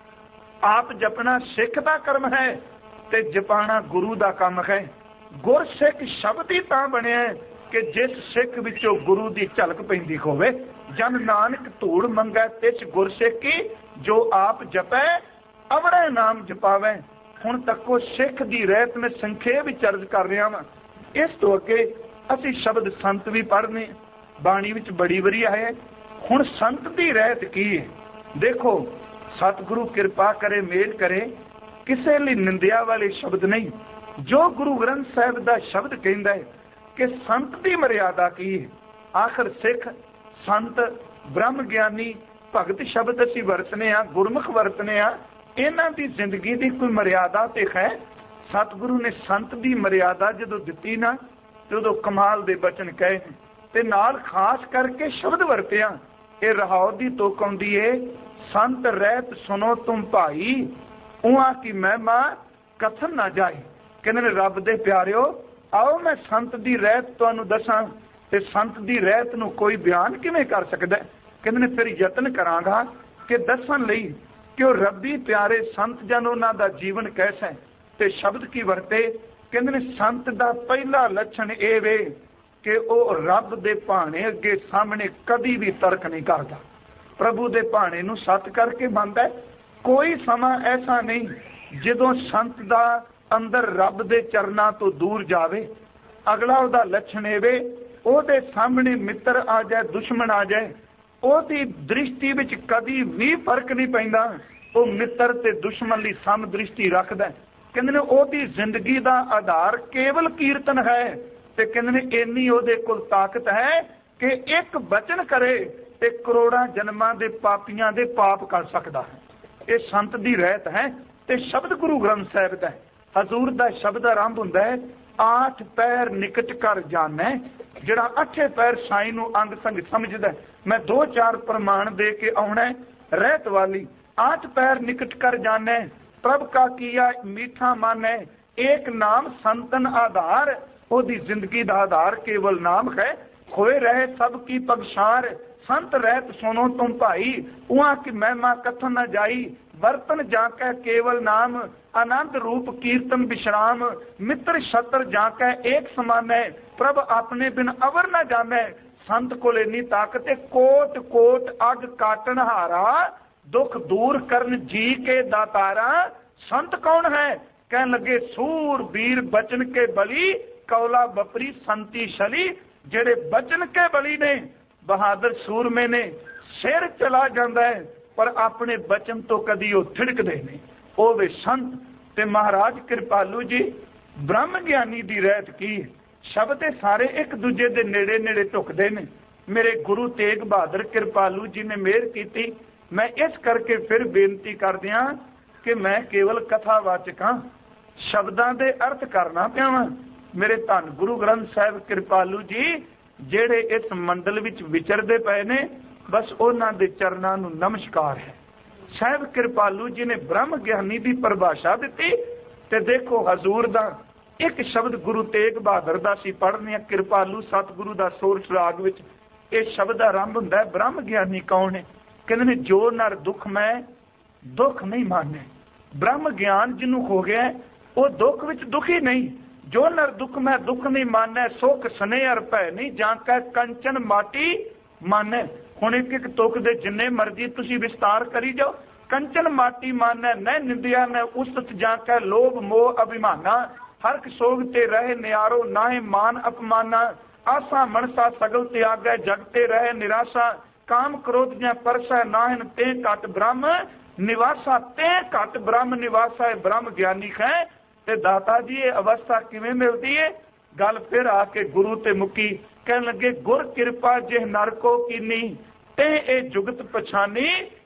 आप जपना सिख दा कर्म है ते जपाना गुरु दा काम है। गुर सिख शब्द ही तां बनिया है कि जिस सिख विचों गुरु दी झलक पैंदी होवे। जन नानक धूड़ मंगै तिस गुर सिखी, जो आप जपै अवरै नाम जपावै। हुण तੱਕੋ सिख दी रहत में संखेप विच अर्ज कर रहा वां। इस तो अगे असीं शब्द संत भी पढ़ने, बाणी विच बड़ी वरी आया। हुण संत दी रहत की है? देखो, सतगुरु कृपा करे, मेल करे, किसे लिए निंदिया वाले शब्द नहीं। जो गुरु ग्रंथ साहिब दा शब्द कहंदा है कि संत दी मर्यादा की है। आखिर सिख, संत, ब्रह्म ज्ञानी, भगत शब्द असीं वरतने आ, गुरमुख वरतने आ, इन्हां दी जिंदगी दी कोई मर्यादा ते है? सतगुरु ने संत दी मर्यादा जदों दित्ती ना, जदों कमाल दे बचन कहे ते नाल खास करके शब्द वरतिया। ये रहाओ दी तुक आउंदी है, संत रहत सुनो तुम भाई, उहां की महिमा कथन ना जाए। कहंदे ने रब दे प्यारिओ, आओ मैं संत दी रहत तुहानूं दसां। ते संत दी रहत नूं कोई बयान किवें कर सकदा? कहंदे ने फिर यतन करांगा कि दसन लई कि वह रब्बी प्यारे संत जन उन्हां दा जीवन कैसा है ते शब्द की वरते। कहंदे ने संत दा पहला लक्षण ये वे कि वह रब दे भाणे अगे सामने कदी भी तर्क नहीं करता। प्रभु दे भाणे नूं सत करके मनदा। कोई समा ऐसा नहीं जदों संत दा अंदर रब दे चरनां तो दूर जावे। अगला उहदा लक्षण ये वे, ਉਹਦੇ ਸਾਹਮਣੇ ਮਿੱਤਰ ਆ ਜਾਏ, ਦੁਸ਼ਮਣ ਆ ਜਾਏ, ਉਹਦੀ ਦ੍ਰਿਸ਼ਟੀ ਵਿੱਚ ਕਦੀ ਵੀ ਫਰਕ ਨਹੀਂ ਪੈਂਦਾ। ਉਹ ਮਿੱਤਰ ਤੇ ਦੁਸ਼ਮਣ ਲਈ ਸਮ ਦ੍ਰਿਸ਼ਟੀ ਰੱਖਦਾ। ਕਹਿੰਦੇ ਨੇ ਉਹਦੀ ਜ਼ਿੰਦਗੀ ਦਾ ਆਧਾਰ ਕੇਵਲ ਕੀਰਤਨ ਹੈ ਤੇ ਕਹਿੰਦੇ ਨੇ ਇੰਨੀ ਉਹਦੇ ਕੋਲ ਤਾਕਤ ਹੈ ਕਿ ਇੱਕ ਬਚਨ ਕਰੇ ਤੇ ਕਰੋੜਾਂ ਜਨਮਾਂ ਦੇ ਪਾਪੀਆਂ ਦੇ ਪਾਪ ਕਰ ਸਕਦਾ ਹੈ। ਇਹ ਸੰਤ ਦੀ ਰਹਿਤ ਹੈ ਤੇ ਸ਼ਬਦ ਗੁਰੂ ਗ੍ਰੰਥ ਸਾਹਿਬ ਦਾ ਹਜ਼ੂਰ ਦਾ ਸ਼ਬਦ ਆਰੰਭ ਹੁੰਦਾ ਹੈ, आठ पैर निकट कर जाना। जिहड़ा अठे पैर साई नूं अंग संग समझदा, मैं दो चार प्रमाण दे के आउणा। रहत वाली आठ पैर निकट कर जाना, प्रभ का किया मीठा माने, एक नाम संतन आधार। ओदी जिंदगी दा आधार केवल नाम है। खोए रहे सब की पगशार, संत रहत सुनो तुम भाई, उहाँ की महिमा कथन न जाई। बर्तन जाकै केवल नाम, आनंद रूप कीर्तन विश्राम। मित्र शत्र जाकै एक समान है, प्रभ अपने बिन अवर न जाने। संत को इन्नी ताकत है, कोट कोट अग काटन हारा, दुख दूर करन जी के दातारा। संत कौन है? कह लगे सूर बीर बचन के बली, कौला बपरी संती शली। जेड़े बचन के बली ने, बहादुर सूरमे ने, सिर चला जाता है पर अपने बचन तो कदी वो थिड़कदे नहीं। वो वे संत। ते महाराज कृपालू जी ब्रह्म ज्ञानी दी रहत की शब्द सारे एक दूजे दे नेड़े नेड़े टुकदे ने। मेरे गुरु तेग बहादुर कृपालू जी ने मेहर की। मैं इस करके फिर बेनती कर दिया कि मैं केवल कथावाचक हाँ, शब्दां दे अर्थ करना पिया वां। मेरे धन गुरु ग्रंथ साहिब कृपालू जी जेड़े इस मंडल विच विचरदे पए ने, बस उन्हां दे चरनां नूं नमस्कार है। साहिब कृपालू जी ने ब्रह्म ज्ञानी की परिभाषा दी। ते देखो हजूर दा एक शब्द गुरु तेग बहादुर दा सी पढ़ने, कृपालू सतगुरु दा सोरठ राग विच ये शब्द आरंभ हुंदा है। ब्रह्म ज्ञानी कौन है? कहंदे ने जो नर दुख में दुख नहीं माने। ब्रह्म ज्ञान जिन्हों हो गया वो दुख विच दुखी नहीं। जो नर दुख में दुख नहीं माने, सुख स्नेह अर भय नहीं जांकै कंचन माटी माने। हुण एक एक तुक दे जिन्ने मर्जी तुसी विस्तार करी जाओ। कंचन माटी माने, न निंदिया न उस्तत जांकै लोभ मोह अभिमाना। हरक सोग ते रहे नियारो, नाहे मान अपमाना। आसा मनसा सगल त्यागै, जगते रहे निराशा। काम क्रोध ज्यां परसै नाहन, ते घट ब्रह्म निवासा। ते घट ब्रह्म निवासा है ब्रह्म ज्ञानी है। ते दाता जी ये अवस्था किवें मिलती है? गल फिर आके गुरु ते मुकी। कहन लगे गुर कृपा जिह नर को कीनी, ते ए जुगत पछानी।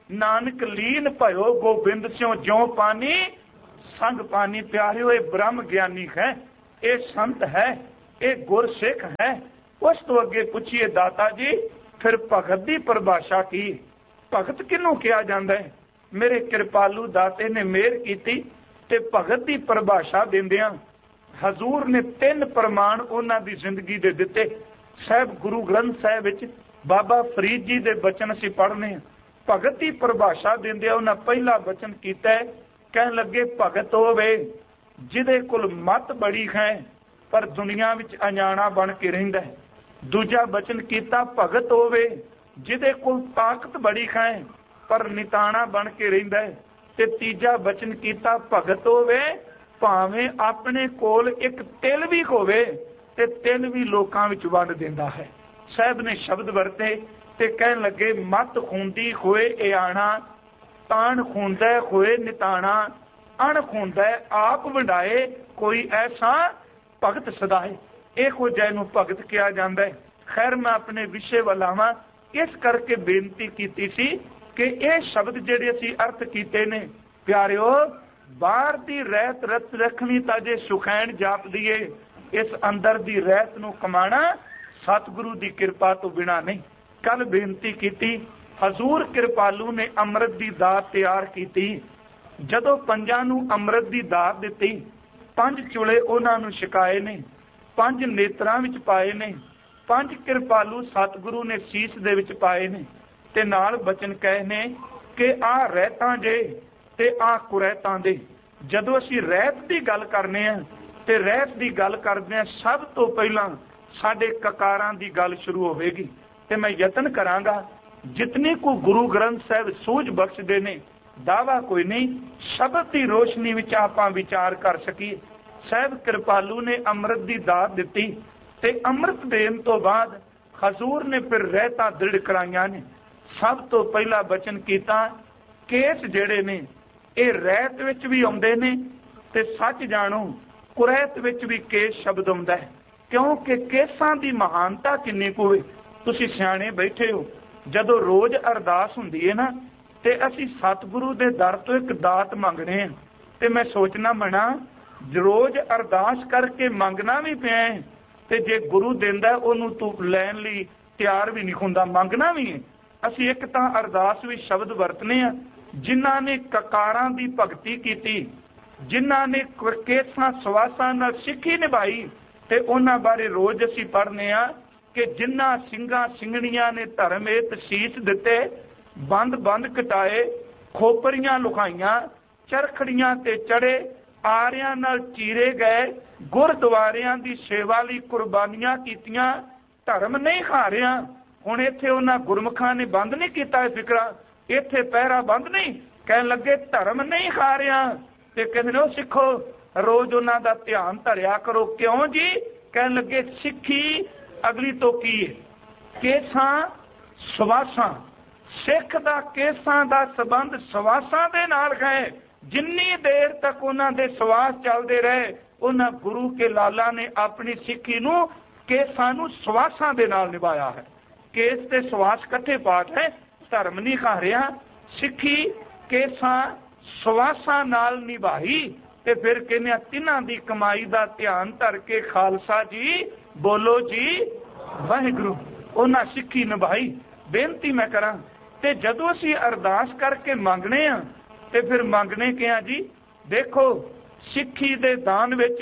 नानक लीन भयो गोबिंद स्यों ज्यों पानी संग पानी। प्यारियो ये ब्रह्म ज्ञानी है, ये संत है, ये गुरसिख है। उस तो अगे पूछिए दाता जी फिर भगत की परिभाषा की, भगत किनू कहा जाता है? मेरे कृपालू दाते ने मेहर की ते भगत की परिभाषा देंदियां हजूर ने तीन प्रमाण उन्हां दी जिंदगी दे दिते। साहब गुरु ग्रंथ साहिब विच बाबा फरीद जी दे बचन असीं पढ़ने। भगत की परिभाषा देंदे उन्हां पहला बचन कीता है, कहन लगे भगत होवे जिहदे कोल मत बड़ी है पर दुनिया विच अजाणा बन के रहिंदा है। दूजा बचन कीता भगत होवे जिहदे कोल ताकत बड़ी है पर निताणा बन के रहिंदा है। ते तीजा बचन कीता भगत होवे भावें अपने कोल एक तिल भी होवे ते तिल भी लोकां विच वंड दिंदा है। साहब ने शब्द वरते ते कहन लगे मत खूंदी होए इयाणा, ताण खूंदा होए निताणा, अण खूंदा आप वंडाए कोई ऐसा भगत सदाए। इहो जिहे नूं भगत कहा जांदा है। खैर मैं अपने विषय वल आवां, इस करके बेनती कीती सी कि यह शब्द जिहड़े असीं अर्थ कीते ने प्यारिओ, बाहर दी रहत रत रखनी तां जे सुखैन जाप दीए, इस अंदर दी रहत नूं कमाना सतगुरु दी कृपा तो बिना नहीं। कल बेनती कीती हजूर कृपालू ने अमृत दी दात तैयार कीती। जदों पंजां नूं अमृत दी दात दित्ती, पंज चुले उन्हां नूं छकाए ने, पंज नेत्रां विच पाए ने, पंज कृपालू सतगुरु ने सीस दे विच पाए ने ते नाल बचन कहे ने कि आ रहतां जे ते आ कुरैतां दे। जदों असीं रहत दी गल करने आ ते रहत दी गल करदे आ, सब तो पहिलां साडे ककारां दी गल शुरू होवेगी ते मैं यतन करांगा जितनी को गुरु ग्रंथ साहिब सूझ बख्शदे ने, दावा कोई नहीं, शब्द की रोशनी विच आपां विचार कर सकीए। साहिब कृपालू ने अमृत की दात दिती ते अमृत देण तो बाद हजूर ने फिर रहता दृढ़ कराइयां ने। सब तो पहला बचन कीता केस जेड़े ने ये रहत विच भी आउंदे ने ते सच जाणो कुरैत विच भी केस शब्द आउंदा है, क्योंकि केसां दी महानता किन्नी कुछ होवे। तुसीं सियाणे बैठे हो, जदों रोज अरदास हुंदी है ना ते असीं सतगुरु दे दर तो एक दात मंगणे आ ते मैं सोचना मना रोज अरदास करके मंगना भी पिया है ते जे गुरु देंदा ओनू तू लैण लई तैयार भी नहीं हुंदा, मंगना भी है। असीं एक तां अरदास भी शब्द वरतने आ जिन्हां ने ककारां दी भगती कीती, जिन्हां ने केसां सवासां नाल सिੱਖੀ निभाई ते उन्हां बारे रोज असीं पढ़ने आ कि जिन्हां ਸਿੰਘਾਂ ਸਿੰਘਣੀਆਂ ने धर्म हेत सीस दिते, बंद बंद कटाए, खोपरियां लुकाइयां, चरखड़ियां ते चढ़े, आरियां नाल चीरे गए, गुरद्वारियां दी सेवा लई कुर्बानियां कीतियां, धर्म नहीं हारिया। हुण इत्थे उन्हां गुरमुखां ने बंद नहीं कीता है फिकरा, इत्थे पहरा बंद नहीं, कहण लगे धर्म नहीं हारिया ते कहंदे ने सिखो रोज उन्हां दा ध्यान धरिया करो। क्यों जी? कहण लगे सिੱਖੀ अगली तो की है केसां सवासां, सिख दा केसां दा संबंध सवासां दे नाल है। जिन्नी देर तक उन्हां दे सवास चलदे रहे उन्हां गुरु के लाला ने अपनी सिੱਖੀ नूं केसां नूं सवासां दे नाल निभाया है। केस ते सवास कट्ठे पाठ है, धर्म नहीं हारिया, सिੱਖੀ केसां सवासां नाल निभाई ते फिर कहने तिन्हां दी कमाई दा ध्यान धर के खालसा जी बोलो जी वाहिगुरू, उन्हां सिੱਖੀ निभाई। बेनती मैं करा ते जदों असीं अरदास करके मंगने आ ते फिर मंगने क्या जी? देखो सिੱਖੀ दे दान विच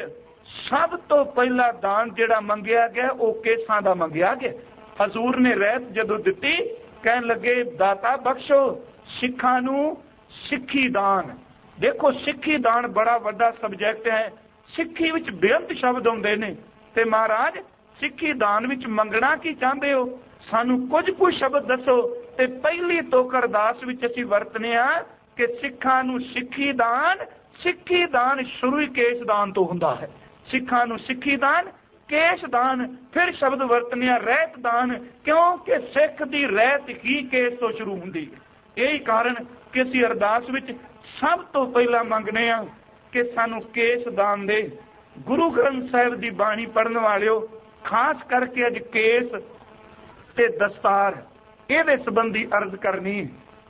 सब तो पहला दान जिहड़ा मंगिया गया वो केसां दा मंगिया गया। हजूर ने रहत जदों दित्ती कहन लगे दाता बख्शो सिੱਖਾਂ नूं सिੱਖੀ दान। देखो सिੱਖੀ दान बड़ा वड्डा सबजैक्ट है, सिੱਖੀ विच बेअंत शब्द आउंदे ने ते महाराज सिੱਖੀ दान विच मंगना की चाहते हो? सानू कुछ कुछ शब्द दसो। ते पहली तोक अरदास विच असीं वरतने आ कि सिੱਖਾਂ नूं सिੱਖੀ दान, सिੱਖੀ दान शुरू ही केस दान तो हुंदा है। सिੱਖਾਂ नूं सिੱਖੀ दान, केस दान, फिर शब्द वरतने आ रहत दान, क्योंकि सिख दी रहत ही केस तो शुरू हुंदी है। यही कारण कि असीं अरदास विच सब तो पहला मंगने आ कि सानू केस दान दे। गुरु ग्रंथ साहिब दी बाणी पढ़न वालिओ खास करके अज केस ते दस्तार इहदे संबंधी अर्ज करनी।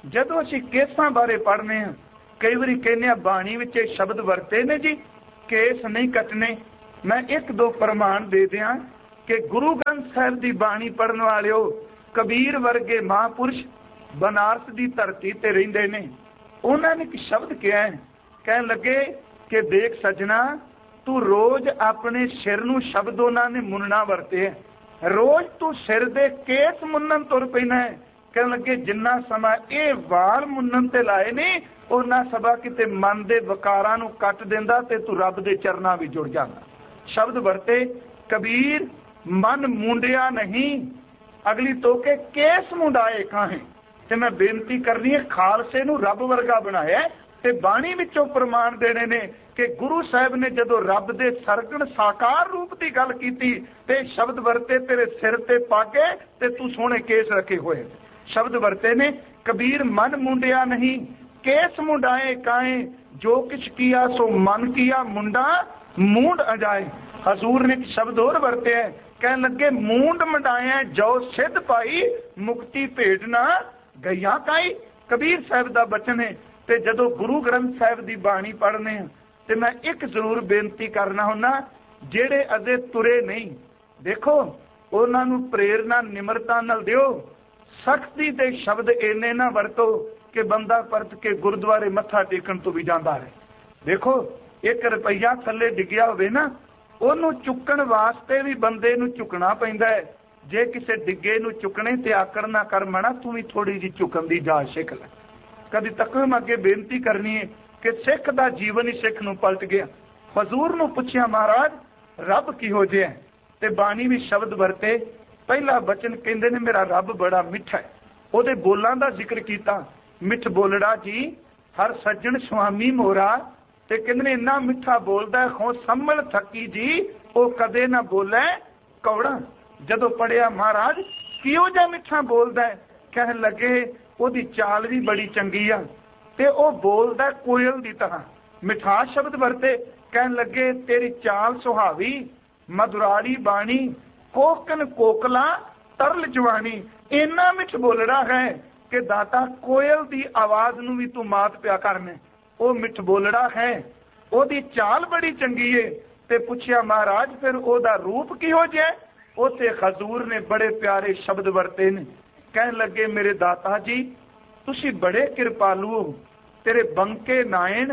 जदों असीं केसां बारे पढ़ने हैं, कई बारी कहने बाणी विच शब्द वरते ने जी केस नहीं कटने। मैं एक दो प्रमाण दे दियां कि गुरु ग्रंथ साहिब की बाणी पढ़न वालिओ, कबीर वर्गे महापुरुष बनारस की धरती ते रहिंदे ने। उन्होंने एक शब्द कहा है, कहन लगे कि देख सजना, तू रोज अपने सिर नूं शब्द उन्होंने मुनना वरते है, रोज तू सिर दे केस मुन्नन तुर पैना है। कहन लगे जिन्ना समा ये वाल मुन्नन ते लाए ने, उन्ना सभा किते मन दे वकारां नूं कट देंदा ते तू रब दे चरनां विच जुड़ जांदा। शब्द वरते कबीर मन मुंडिया नहीं, अगली तो के केस मुंडाए काहे। ते मैं बेनती करनी है, खालसे नूं रब वर्गा बनाया ते बाणी विचों प्रमाण देने ने कि गुरु साहिब ने जदों रब दे सरगण साकार रूप की गल कीती ते शब्द वरते तेरे सिर ते पाके ते तू सोहणे केस रखे हुए। शब्द वरते ने कबीर मन मुंडिया नहीं, केस मुंडाए काए, जो किछ किया सो मन किया, मुंडा मूंड अजाए। हजूर ने एक शब्द और वरते हैं, कहन लगे मूंड मंडाया जो सिद्ध पाई, मुक्ति भेटना गईया काई। कबीर साहिब का बचन है। ते जदों गुरु ग्रंथ साहिब की बाणी पढ़ने ते मैं एक जरूर बेनती करना हुन्ना, जेड़े अजे तुरे नहीं, देखो उन्हां नूं प्रेरणा निमरता नाल दिओ। सख्ती दे शब्द इन्ने ना वरतो कि बंदा परत के गुरुद्वारे मत्था टेकण तो भी जांदा है। देखो एक रुपया थल्ले डिग्या होवे ना, ਉਹਨੂੰ चुकण वास्ते भी बंदे नूं झुकना पैंदा है। जे किसी डिगे नूं चुकने ते आकड़ ना कर मना, तू भी थोड़ी जी झुकण दी जाच सिख ले। कदी तक मैं अगे बेनती करनी है कि सिख दा जीवन ही सिख नूं पलट गया। हजूर नूं पुछया महाराज रब किहो जिहा है, ते बाणी भी शब्द वरते। पहला बचन कहंदे ने मेरा रब बड़ा मिठा है। ਉਹਦੇ बोलां दा जिक्र कीता, मिठ बोलड़ा जी हर सज्जन स्वामी मोरा, ते कहंदे इन्ना मिठा बोलदा है खो संभल थकी जी, वो कदे ना बोले कौड़ा। जदों पढ़िया महाराज किहो जिहा मिठा बोलदा है, कहन लगे ओदी चाल भी बड़ी चंगी आ ते ओ बोलदा कोयल दी तरह। मिठास शब्द वरते, कहन लगे तेरी चाल सुहावी, मधुराली बाणी, कोकन कोकला तरल जवानी। इन्ना मिठ बोलड़ा है कि दाता कोयल दी आवाज नूं भी तू मात पिया करने। वो मिठ बोलड़ा है, ओदी चाल बड़ी चंगी है। ते पुछया महाराज फिर ओदा रूप किहो जिहा? उथे हजूर ने बड़े प्यारे शब्द वरते ने, कहन लगे मेरे दाता जी तुसी बड़े कृपालु हो, तेरे बंके नायन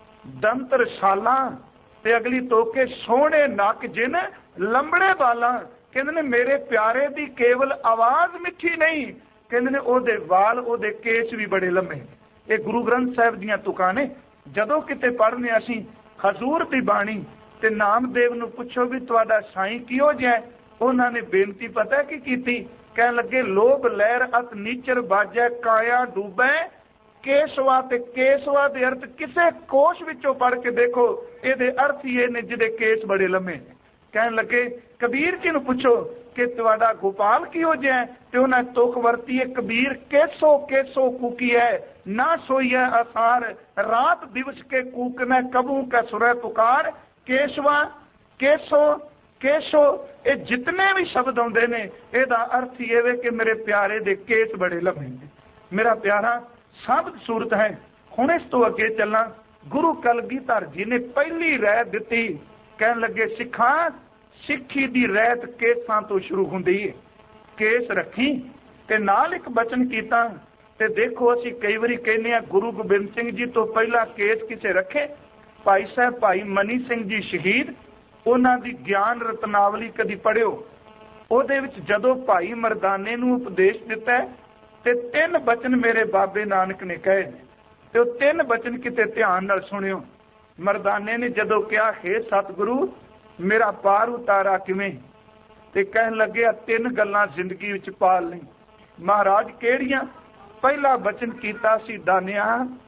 दंत रसाला ते अगली तोके सोहणे नक जिन लंबड़े बाला। कहंदे ने मेरे प्यारे दी केवल आवाज मिठी नहीं, कहंदे ने ओदे वाल ओदे केस भी बड़े लंबे। ये गुरु ग्रंथ साहिब दीआं तुकां ने। जदों किते पढ़ने असीं हजूर दी बाणी ते नामदेव नूं पुछो भी तुहाडा साईं किहो जिहा है, उन्हां ने बेनती पता की कीती, कहन लगे लोभ लहर अत नीचर बाजै काया डूबै केसवा। ते केसवा दे अर्थ किसे कोश विचों पढ़ के देखो, इहदे अर्थ ये ने जिहदे केस बड़े लम्मे। कहन लगे कबीर जी नूं पुछो कि तुहाडा गोपाल किहो जिहा है, ते उन्हां तुक वरती है कबीर केसो केसो कूकी है, ना सोईया आसार रात दिवस के कूक न कबू का सुरह पुकार। केशवा केसो केसो ये जितने भी शब्द आउंदे ने, इहदा अर्थ ये वे कि मेरे प्यारे दे केस बड़े लम्मे ने। मेरा प्यारा साबत सूरत है। हुण इस तो अगे चलना। गुरु कलगीधर जी ने पहली रह दिती, कहन लगे सिखा सिक्खी दी रहत केसां तो शुरू हुंदी है, केस रखी। ते नाल एक बचन कीता। ते देखो असीं कई वारी कहने गुरु गोबिंद सिंह जी तो पहला केस किसे रखे? भाई साहब भाई मनी सिंह जी शहीद, उन्हां दी ज्ञान रत्नावली कदी पढ़िओ। ਉਹਦੇ ਵਿੱਚ ਜਦੋਂ ਭਾਈ ਮਰਦਾਨੇ ਨੂੰ ਉਪਦੇਸ਼ ਦਿੱਤਾ ਤੇ ਤਿੰਨ ਬਚਨ ਮੇਰੇ ਬਾਬੇ ਨਾਨਕ ਨੇ ਕਹੇ ਤੇ ਉਹ ਤਿੰਨ ਬਚਨ ਕਿਤੇ ਧਿਆਨ ਨਾਲ ਸੁਣਿਓ। ਮਰਦਾਨੇ ਨੇ ਜਦੋਂ ਕਿਹਾ ਹੈ ਸਤਿਗੁਰੂ ਮੇਰਾ ਪਾਰ ਉਤਾਰਾ ਕਿਵੇਂ, ਤੇ ਕਹਿਣ ਲੱਗਿਆ ਤਿੰਨ ਗੱਲਾਂ ਜ਼ਿੰਦਗੀ ਵਿੱਚ ਪਾਲ ਲਈ। ਮਹਾਰਾਜ ਕਿਹੜੀਆਂ? ਪਹਿਲਾ ਬਚਨ ਕੀਤਾ ਸੀ ਦਾਨਿਆ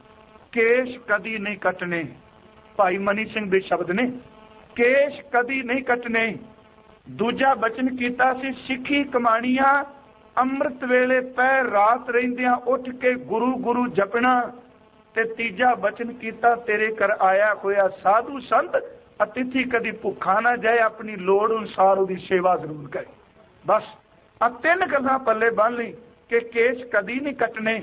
ਕੇਸ਼ ਕਦੀ ਨਹੀਂ ਕੱਟਣੇ। ਭਾਈ ਮਨੀ ਸਿੰਘ ਦੇ ਸ਼ਬਦ ਨੇ, ਕੇਸ਼ ਕਦੀ ਨਹੀਂ ਕੱਟਣੇ। ਦੂਜਾ ਬਚਨ ਕੀਤਾ ਸੀ ਸਿੱਖੀ ਕਮਾਣੀਆਂ ਅੰਮ੍ਰਿਤ ਵੇਲੇ ਪੈ ਰਾਤ ਰਹਿੰਦਿਆਂ ਉੱਠ ਕੇ ਗੁਰੂ ਗੁਰੂ ਜਪਣਾ। ਤੇ ਤੀਜਾ ਬਚਨ ਕੀਤਾ ਤੇਰੇ ਘਰ ਆਇਆ ਹੋਇਆ ਸਾਧੂ ਸੰਤ ਅਤਿਥੀ ਕਦੀ ਭੁੱਖਾ ਨਾ ਜਾਏ, ਆਪਣੀ ਲੋੜ ਅਨੁਸਾਰ ਉਹਦੀ ਸੇਵਾ ਜ਼ਰੂਰ ਕਰੇ। ਬਸ ਆ ਤਿੰਨ ਗੱਲਾਂ ਪੱਲੇ ਬੰਨ ਲਈ ਕਿ ਕੇਸ ਕਦੀ ਨਹੀਂ ਕੱਟਣੇ,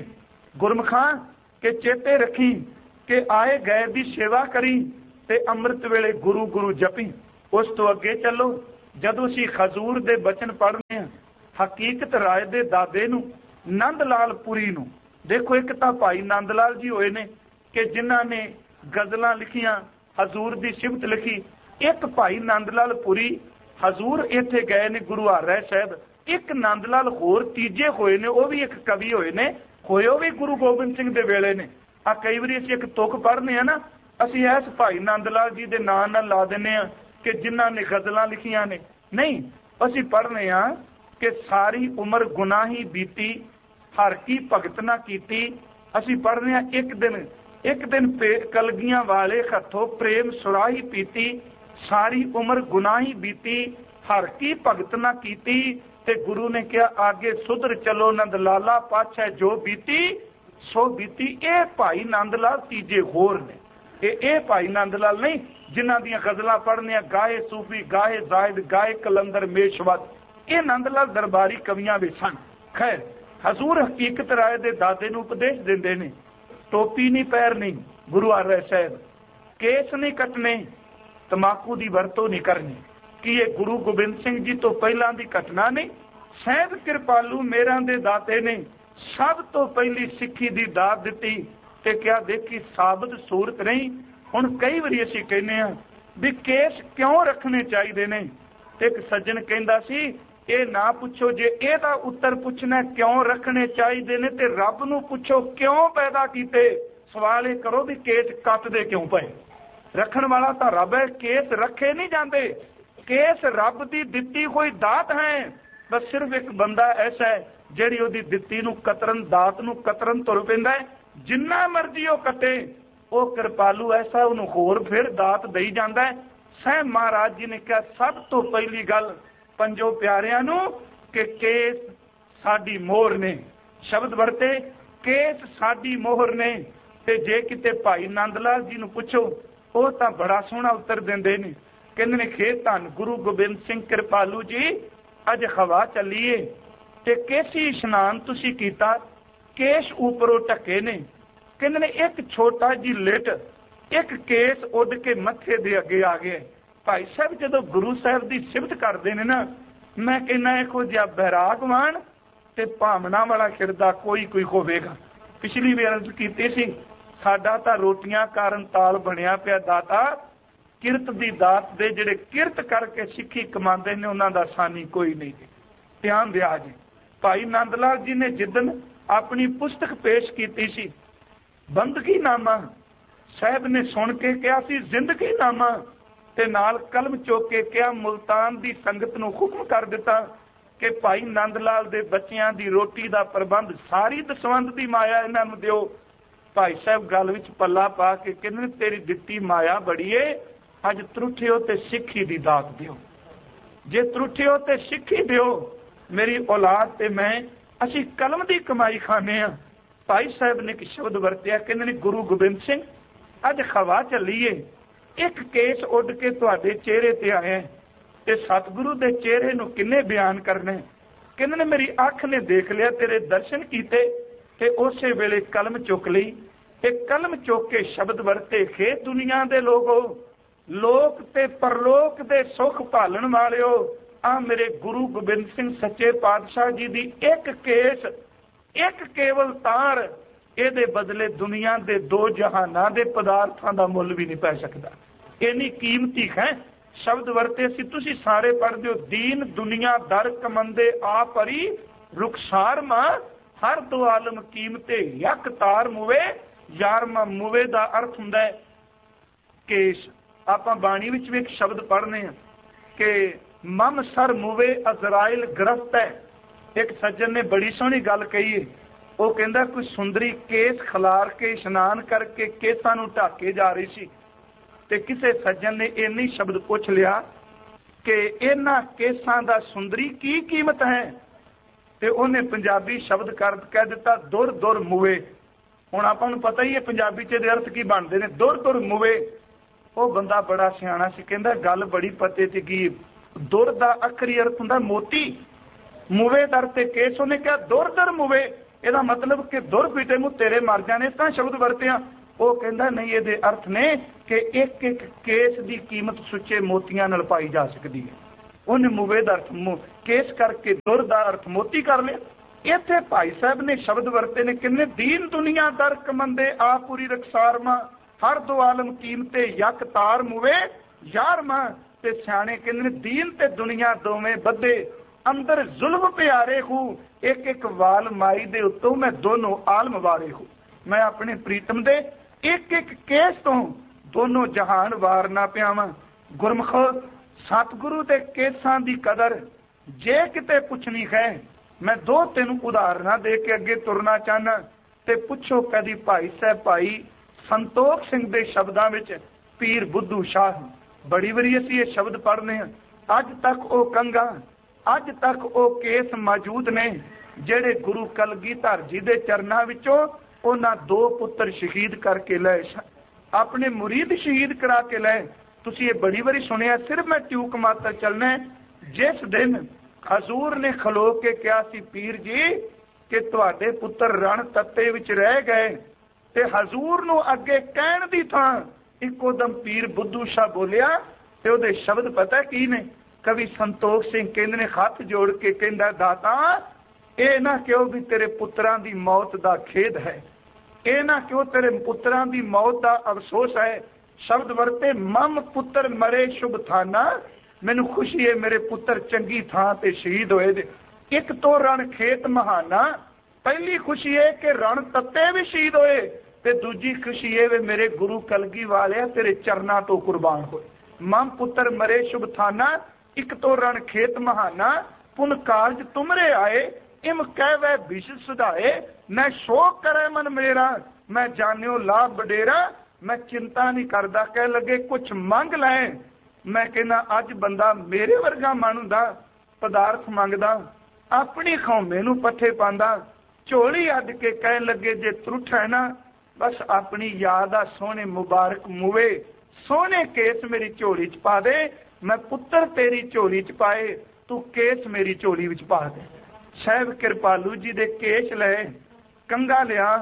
गुरमुखां के चेते रखी कि आए गए की सेवा करी ते अमृत वेले गुरु गुरु जपी। उस तो अगे चलो, जदों असीं खजूर दे बचन पढ़ने हैं, हकीकत राय दे दादे नूं नंद लाल पुरी नूं देखो, एक तो भाई नंद लाल जी होए ने कि जिन्हां ने गजलां लिखियां, हजूर दी सिफत लिखी। एक भाई नंद लाल पुरी हजूर इत्थे गए ने गुरु हर राय साहब। एक नंद लाल होर तीजे होए ने, वो भी एक कवि होए ने, होए वो भी गुरु गोबिंद सिंह दे वेले ने। आ कई बारी असीं एक तुक पढ़ने हैं ना, असीं इस भाई नंद लाल जी दे नाम नाल ला दिंदे आ कि जिन्हां ने गजलां लिखियां ने। नहीं, असीं पढ़ने आ कि सारी उम्र गुनाही बीती, हर की भगत ना कीती। असीं पढ़ने आ एक दिन एक दिन कलगियां वाले हथों प्रेम सुराही पीती, सारी उम्र गुनाही बीती, हर की भगत ना कीती। ते गुरु ने कहा आगे सुधर चलो नंद लाला, पाछे जो बीती सो बीती। ये भाई नंद लाल तीजे होर ने, ये भाई नंद लाल नहीं जिन्हां दियां गजलां पढ़ने गाए सूफी, गाए जायद, गाए कलंदर मेशवत। ये नंद लाल दरबारी कवियां भी सन। खैर, हजूर हकीकत राय दे दादे नूं उपदेश दिंदे ने, टोपी नहीं पैरनी गुरु हर राय साहब, केस नहीं कटने, तमाकू की वरतों नहीं करनी। कि ये गुरु गोबिंद सिंह जी तो पहला की घटना नहीं, सहब कृपालू मेरा दे दाते ने सब तो पहली सिक्खी की दात दी। ते क्या देखी साबित सूरत नहीं। हुण कई बारी असीं कहने आ भी केस क्यों रखने चाहिए ने। एक सज्जन कहंदा सी ये ना पूछो, जे एदा उत्तर पूछना क्यों रखने चाहिए ने ते रब नूं पूछो क्यों पैदा कीते। सवाल ये करो भी केस कटदे क्यों पे। रखण वाला तो रब है, केस रखे नहीं जाते। केस रब की दिती कोई दात है, बस सिर्फ एक बंदा ऐसा है जिहड़ी उहदी दिती नूं कतरन, दात नूं कतरन तुर पैंदा है। जिन्ना मर्जी वो कटे, वो कृपालू ऐसा उन्होंने होर फिर दात दई जांदा है। सह महाराज जी ने कहा सब तो पहली गल पंजो प्यारियां नूं कि केस साडी मोहर ने, शब्द वरते केस साडी मोहर ने। ते जे किते भाई नंद लाल जी नूं पुछो, वो तो बड़ा सोहना उत्तर दिंदे ने। कहंदे ने खेत धन गुरु गोबिंद सिंह कृपालू जी, अज हवा चलीए ते केसी इशनान तुसी कीता, केस उपरों ढके ने। कहंदे ने एक छोटा जी लिट, एक केस उड़ के मथे दे अगे आ गया। भाई साहब जदों गुरु साहब की सिफत करते ने ना, मैं कहना इहो जिहा बैरागवान ते भावना वाला खिरदा कोई कोई होवेगा। पिछली वार अर्ज कीती सी, साडा तां रोटियां कारण ताल बनिया पिया दाता, किरत दी दात दे जिहड़े किरत करके सिੱਖੀ कमांदे ने उन्हां दा सानी कोई नहीं। ध्यान दिया जी, भाई नंद लाल जी ने जिदन अपनी पुस्तक पेश की सी बंदगी नामा, साहब ने सुन के कहा सी जिंदगी नामा, ते नाल कलम चुक के कहा मुल्तान दी संगत नूं हुक्म कर दिता कि भाई नंद लाल दे बच्चियां दी रोटी दा प्रबंध सारी दसवंध दी माया इन्हां नूं दिओ। भाई साहब गल विच पल्ला पा के कहंदे तेरी दित्ती माया बड़ी है, अज त्रुठियो ते सिੱਖੀ दी दात दिओ। जे त्रुठियो ते सिੱਖੀ दिओ, मेरी औलाद ते मैं असी कलम दी कमाई खाने आ। भाई साहब ने एक शब्द वरतिया, कहंदे ने गुरु गोबिंद सिंह अज हवा चलीए, एक केस उड़ के तुहाडे चेहरे ते आया ते सतगुरु दे चेहरे नूं किन्ने बयान करना। कहंदे ने मेरी अख ने देख लिया, तेरे दर्शन कीते ते उसे वेले कलम चुक लई। एक कलम चुक के शब्द वरते, खे दुनिया दे लोगो, लोक ते परलोक दे सुख भालन वालिओ, आ मेरे गुरु गोबिंद सिंह सच्चे पातशाह जी दी एक केस, एक केवल तार, ਇਹਦੇ बदले दुनिया के दो जहाना के पदार्थों का मुल भी नहीं पै सकता। इन्नी कीमती है। शब्द वरते सी तुसी सारे पढ़ते हो, दीन दुनिया दर कमंदे आ परी रुखसार मां, हर दो आलम कीमते यक तार मुवे, यारमा मुवे का अर्थ हुंदा है केस। आपां बाणी विच भी एक शब्द पढ़ने हैं कि मम सर मुवे अजराइल गिरफ्त है। एक सज्जन ने बड़ी सोहनी गल कही है, वो कहंदा कोई सुंदरी केस खिलार के इशनान करके केसां नूं ढक के जा रही सी, ते किसी सज्जन ने इन्नी शब्द पूछ लिया कि इन्हां केसां दा सुंदरी की कीमत है, ते उन्हें पंजाबी शब्द कर कह दिता दुर दुर मुवे। हुण आपां नूं पता ही है पंजाबी च दे अर्थ की बनदे ने, दुर दुर मुवे। वो बंदा बड़ा सियाणा सी, कहंदा गल बड़ी पते च की, दुर दा अखरी अर्थ हुंदा मोती, मुवे दर ते केस। उन्हें कहा दुर दुर मुवे, ਇਹਦਾ ਮਤਲਬ ਕਿ ਦੁਰ ਪੀਟੇ ਨੂੰ ਤੇਰੇ ਮਰ ਜਾਣੇ ਤਾਂ ਸ਼ਬਦ ਵਰਤਿਆ। ਉਹ ਕਹਿੰਦਾ ਨਹੀਂ, ਇਹਦੇ ਅਰਥ ਨੇ ਕਿ ਇੱਕ ਇੱਕ ਕੇਸ ਦੀ ਕੀਮਤ ਸੁੱਚੇ ਮੋਤੀਆਂ ਨਾਲ ਪਾਈ ਜਾ ਸਕਦੀ ਹੈ। ਉਹਨੇ ਮੁਵੇ ਦਾ ਅਰਥ ਕੇਸ ਕਰਕੇ ਦੁਰ ਦਾ ਅਰਥ ਮੋਤੀ ਕਰ ਲਿਆ। ਇੱਥੇ ਭਾਈ ਸਾਹਿਬ ਨੇ ਸ਼ਬਦ ਵਰਤੇ ਨੇ ਕਿੰਨੇ, ਦੀਨ ਦੁਨੀਆ ਦਰ ਕਮੰਦੇ ਆ ਪੂਰੀ ਰਖਸਾਰਮਾ, ਹਰ ਦੋ ਆਲਮ ਕੀਮਤੇ ਯਕ ਤਾਰ ਮੁਵੇ ਯਾਰਮਾ। ਤੇ ਸਿਆਣੇ ਕਹਿੰਦੇ ਨੇ ਦੀਨ ਤੇ ਦੁਨੀਆ ਦੋਵੇਂ ਬੱਧੇ, ਅੰਦਰ ਜ਼ੁਲਮ ਪਿਆਰੇ ਹੂੰ, ਇੱਕ ਇੱਕ ਵਾਲ ਮਾਈ ਦੇ ਉੱਤੋਂ ਮੈਂ ਦੋਨੋਂ ਆਲਮ ਵਾਰੇ ਹੂੰ। ਮੈਂ ਆਪਣੇ ਪ੍ਰੀਤਮ ਦੇ ਇੱਕ ਇੱਕ ਕੇਸ ਤੋਂ ਦੋਨੋਂ ਜਹਾਨ ਵਾਰ ਨਾ ਪਿਆਵਾਂ। ਗੁਰਮੁਖ ਸਤਿਗੁਰੂ ਦੇ ਕੇਸਾਂ ਦੀ ਕਦਰ ਜੇ ਕਿਤੇ ਪੁੱਛਣੀ ਹੈ, ਮੈਂ ਦੋ ਤਿੰਨ ਉਦਾਹਰਨਾਂ ਦੇ ਕੇ ਅੱਗੇ ਤੁਰਨਾ ਚਾਹਨਾ। ਤੇ ਪੁੱਛੋ ਕਦੀ ਭਾਈ ਸਾਹਿਬ ਭਾਈ ਸੰਤੋਖ ਸਿੰਘ ਦੇ ਸ਼ਬਦਾਂ ਵਿੱਚ ਪੀਰ ਬੁੱਧੂ ਸ਼ਾਹ, ਬੜੀ ਵਾਰੀ ਅਸੀਂ ਇਹ ਸ਼ਬਦ ਪੜ੍ਹਨੇ ਹਾਂ। ਅੱਜ ਤੱਕ ਉਹ ਕੰਗਾ, ਅੱਜ ਤੱਕ ਉਹ ਕੇਸ ਮੌਜੂਦ ਨੇ ਜਿਹੜੇ ਗੁਰੂ ਕਲਗੀਧਰ ਜੀ ਦੇ ਚਰਨਾਂ ਵਿੱਚੋਂ ਉਹਨਾਂ ਦੋ ਪੁੱਤਰ ਸ਼ਹੀਦ ਕਰਕੇ ਲਏ, ਆਪਣੇ ਮੁਰੀਦ ਸ਼ਹੀਦ ਕਰਾ ਕੇ ਲਏ। ਤੁਸੀਂ ਇਹ ਬੜੀ ਵਾਰੀ ਸੁਣਿਆ। ਸਿਰਫ ਮੈਂ ਟਿਊਕ ਮਾਤਰ ਚੱਲਣਾ, ਜਿਸ ਦਿਨ ਹਜ਼ੂਰ ਨੇ ਖਲੋ ਕੇ ਕਿਹਾ ਸੀ ਪੀਰ ਜੀ ਕਿ ਤੁਹਾਡੇ ਪੁੱਤਰ ਰਣ ਤੱਤੇ ਵਿੱਚ ਰਹਿ ਗਏ, ਤੇ ਹਜ਼ੂਰ ਨੂੰ ਅੱਗੇ ਕਹਿਣ ਦੀ ਥਾਂ ਇੱਕੋ ਦਮ ਪੀਰ ਬੁੱਧੂ ਸ਼ਾਹ ਬੋਲਿਆ। ਤੇ ਉਹਦੇ ਸ਼ਬਦ ਪਤਾ ਕੀ ਨੇ? ਕਵੀ ਸੰਤੋਖ ਸਿੰਘ ਕਹਿੰਦੇ ਨੇ ਹੱਥ ਜੋੜ ਕੇ ਕਹਿੰਦਾ, ਦਾਤਾ ਇਹ ਨਾ ਕਿਉਂ ਵੀ ਤੇਰੇ ਪੁੱਤਰਾਂ ਦੀ ਮੌਤ ਦਾ ਖੇਦ ਹੈ, ਇਹ ਨਾ ਕਿਉਂ ਤੇਰੇ ਪੁੱਤਰਾਂ ਦੀ ਮੌਤ ਦਾ ਅਫਸੋਸ ਹੈ। ਸ਼ਬਦ ਵਰਤੇ ਮਮ ਪੁੱਤਰ ਮਰੇ ਸ਼ੁਭ ਥਾਨਾ, ਮੈਨੂੰ ਖੁਸ਼ੀ ਹੈ ਮੇਰੇ ਪੁੱਤਰ ਚੰਗੀ ਥਾਂ ਤੇ ਸ਼ਹੀਦ ਹੋਏ ਦੇ। ਇੱਕ ਤੋਂ ਰਣ ਖੇਤ ਮਹਾਨਾ, ਪਹਿਲੀ ਖੁਸ਼ੀ ਹੈ ਕਿ ਰਣ ਤੱਤੇ ਵੀ ਸ਼ਹੀਦ ਹੋਏ, ਤੇ ਦੂਜੀ ਖੁਸ਼ੀ ਹੈ ਵੀ ਮੇਰੇ ਗੁਰੂ ਕਲਗੀ ਵਾਲਿਆ ਤੇਰੇ ਚਰਨਾਂ ਤੋਂ ਕੁਰਬਾਨ ਹੋਏ। ਮਮ ਪੁੱਤਰ ਮਰੇ ਸ਼ੁਭ ਥਾਨਾ, ਇੱਕ ਤੋਂ ਰਣ ਖੇਤ ਮਹਾਨਾ, ਪੁਨ ਕਾਰਜ ਤੁਮਰੇ ਆਏ, ਇਮ ਕਹਿਵੇ ਵਿਸ਼ ਸੁਧਾਏ, ਮੈਂ ਸ਼ੋਕ ਕਰੇ ਮਨ ਮੇਰਾ, ਮੈਂ ਜਾਣਿਓ ਲਾਭ ਵਡੇਰਾ, ਮੈਂ ਚਿੰਤਾ ਨਹੀਂ ਕਰਦਾ। ਕਹਿ ਲੱਗੇ ਕੁਛ ਮੰਗ ਲੈ। ਮੈਂ ਕਹਿੰਦਾ ਅੱਜ ਬੰਦਾ ਮੇਰੇ ਵਰਗਾ ਮਨ ਹੁੰਦਾ, ਪਦਾਰਥ ਮੰਗਦਾ, ਆਪਣੀ ਖੌਮੇ ਨੂੰ ਪੱਠੇ ਪਾਉਂਦਾ, ਝੋਲੀ ਅੱਡ ਕੇ ਕਹਿਣ ਲੱਗੇ ਜੇ ਤਰੁੱਠ ਹੈ ਨਾ ਬਸ ਆਪਣੀ ਯਾਦ ਆ ਸੋਹਣੇ ਮੁਬਾਰਕ ਮੂਵੇ, ਸੋਹਣੇ ਕੇਸ ਮੇਰੀ ਝੋਲੀ ਚ ਪਾ ਦੇ, ਮੈਂ ਪੁੱਤਰ ਤੇਰੀ ਝੋਲੀ ਚ ਪਾਏ, ਤੂੰ ਕੇਸ ਮੇਰੀ ਝੋਲੀ ਵਿੱਚ ਪਾ ਦੇ। ਸਾਹਿਬ ਕਿਰਪਾਲੂ ਜੀ ਦੇ ਕੇਸ ਲਏ, ਕੰਗਾ ਲਿਆ,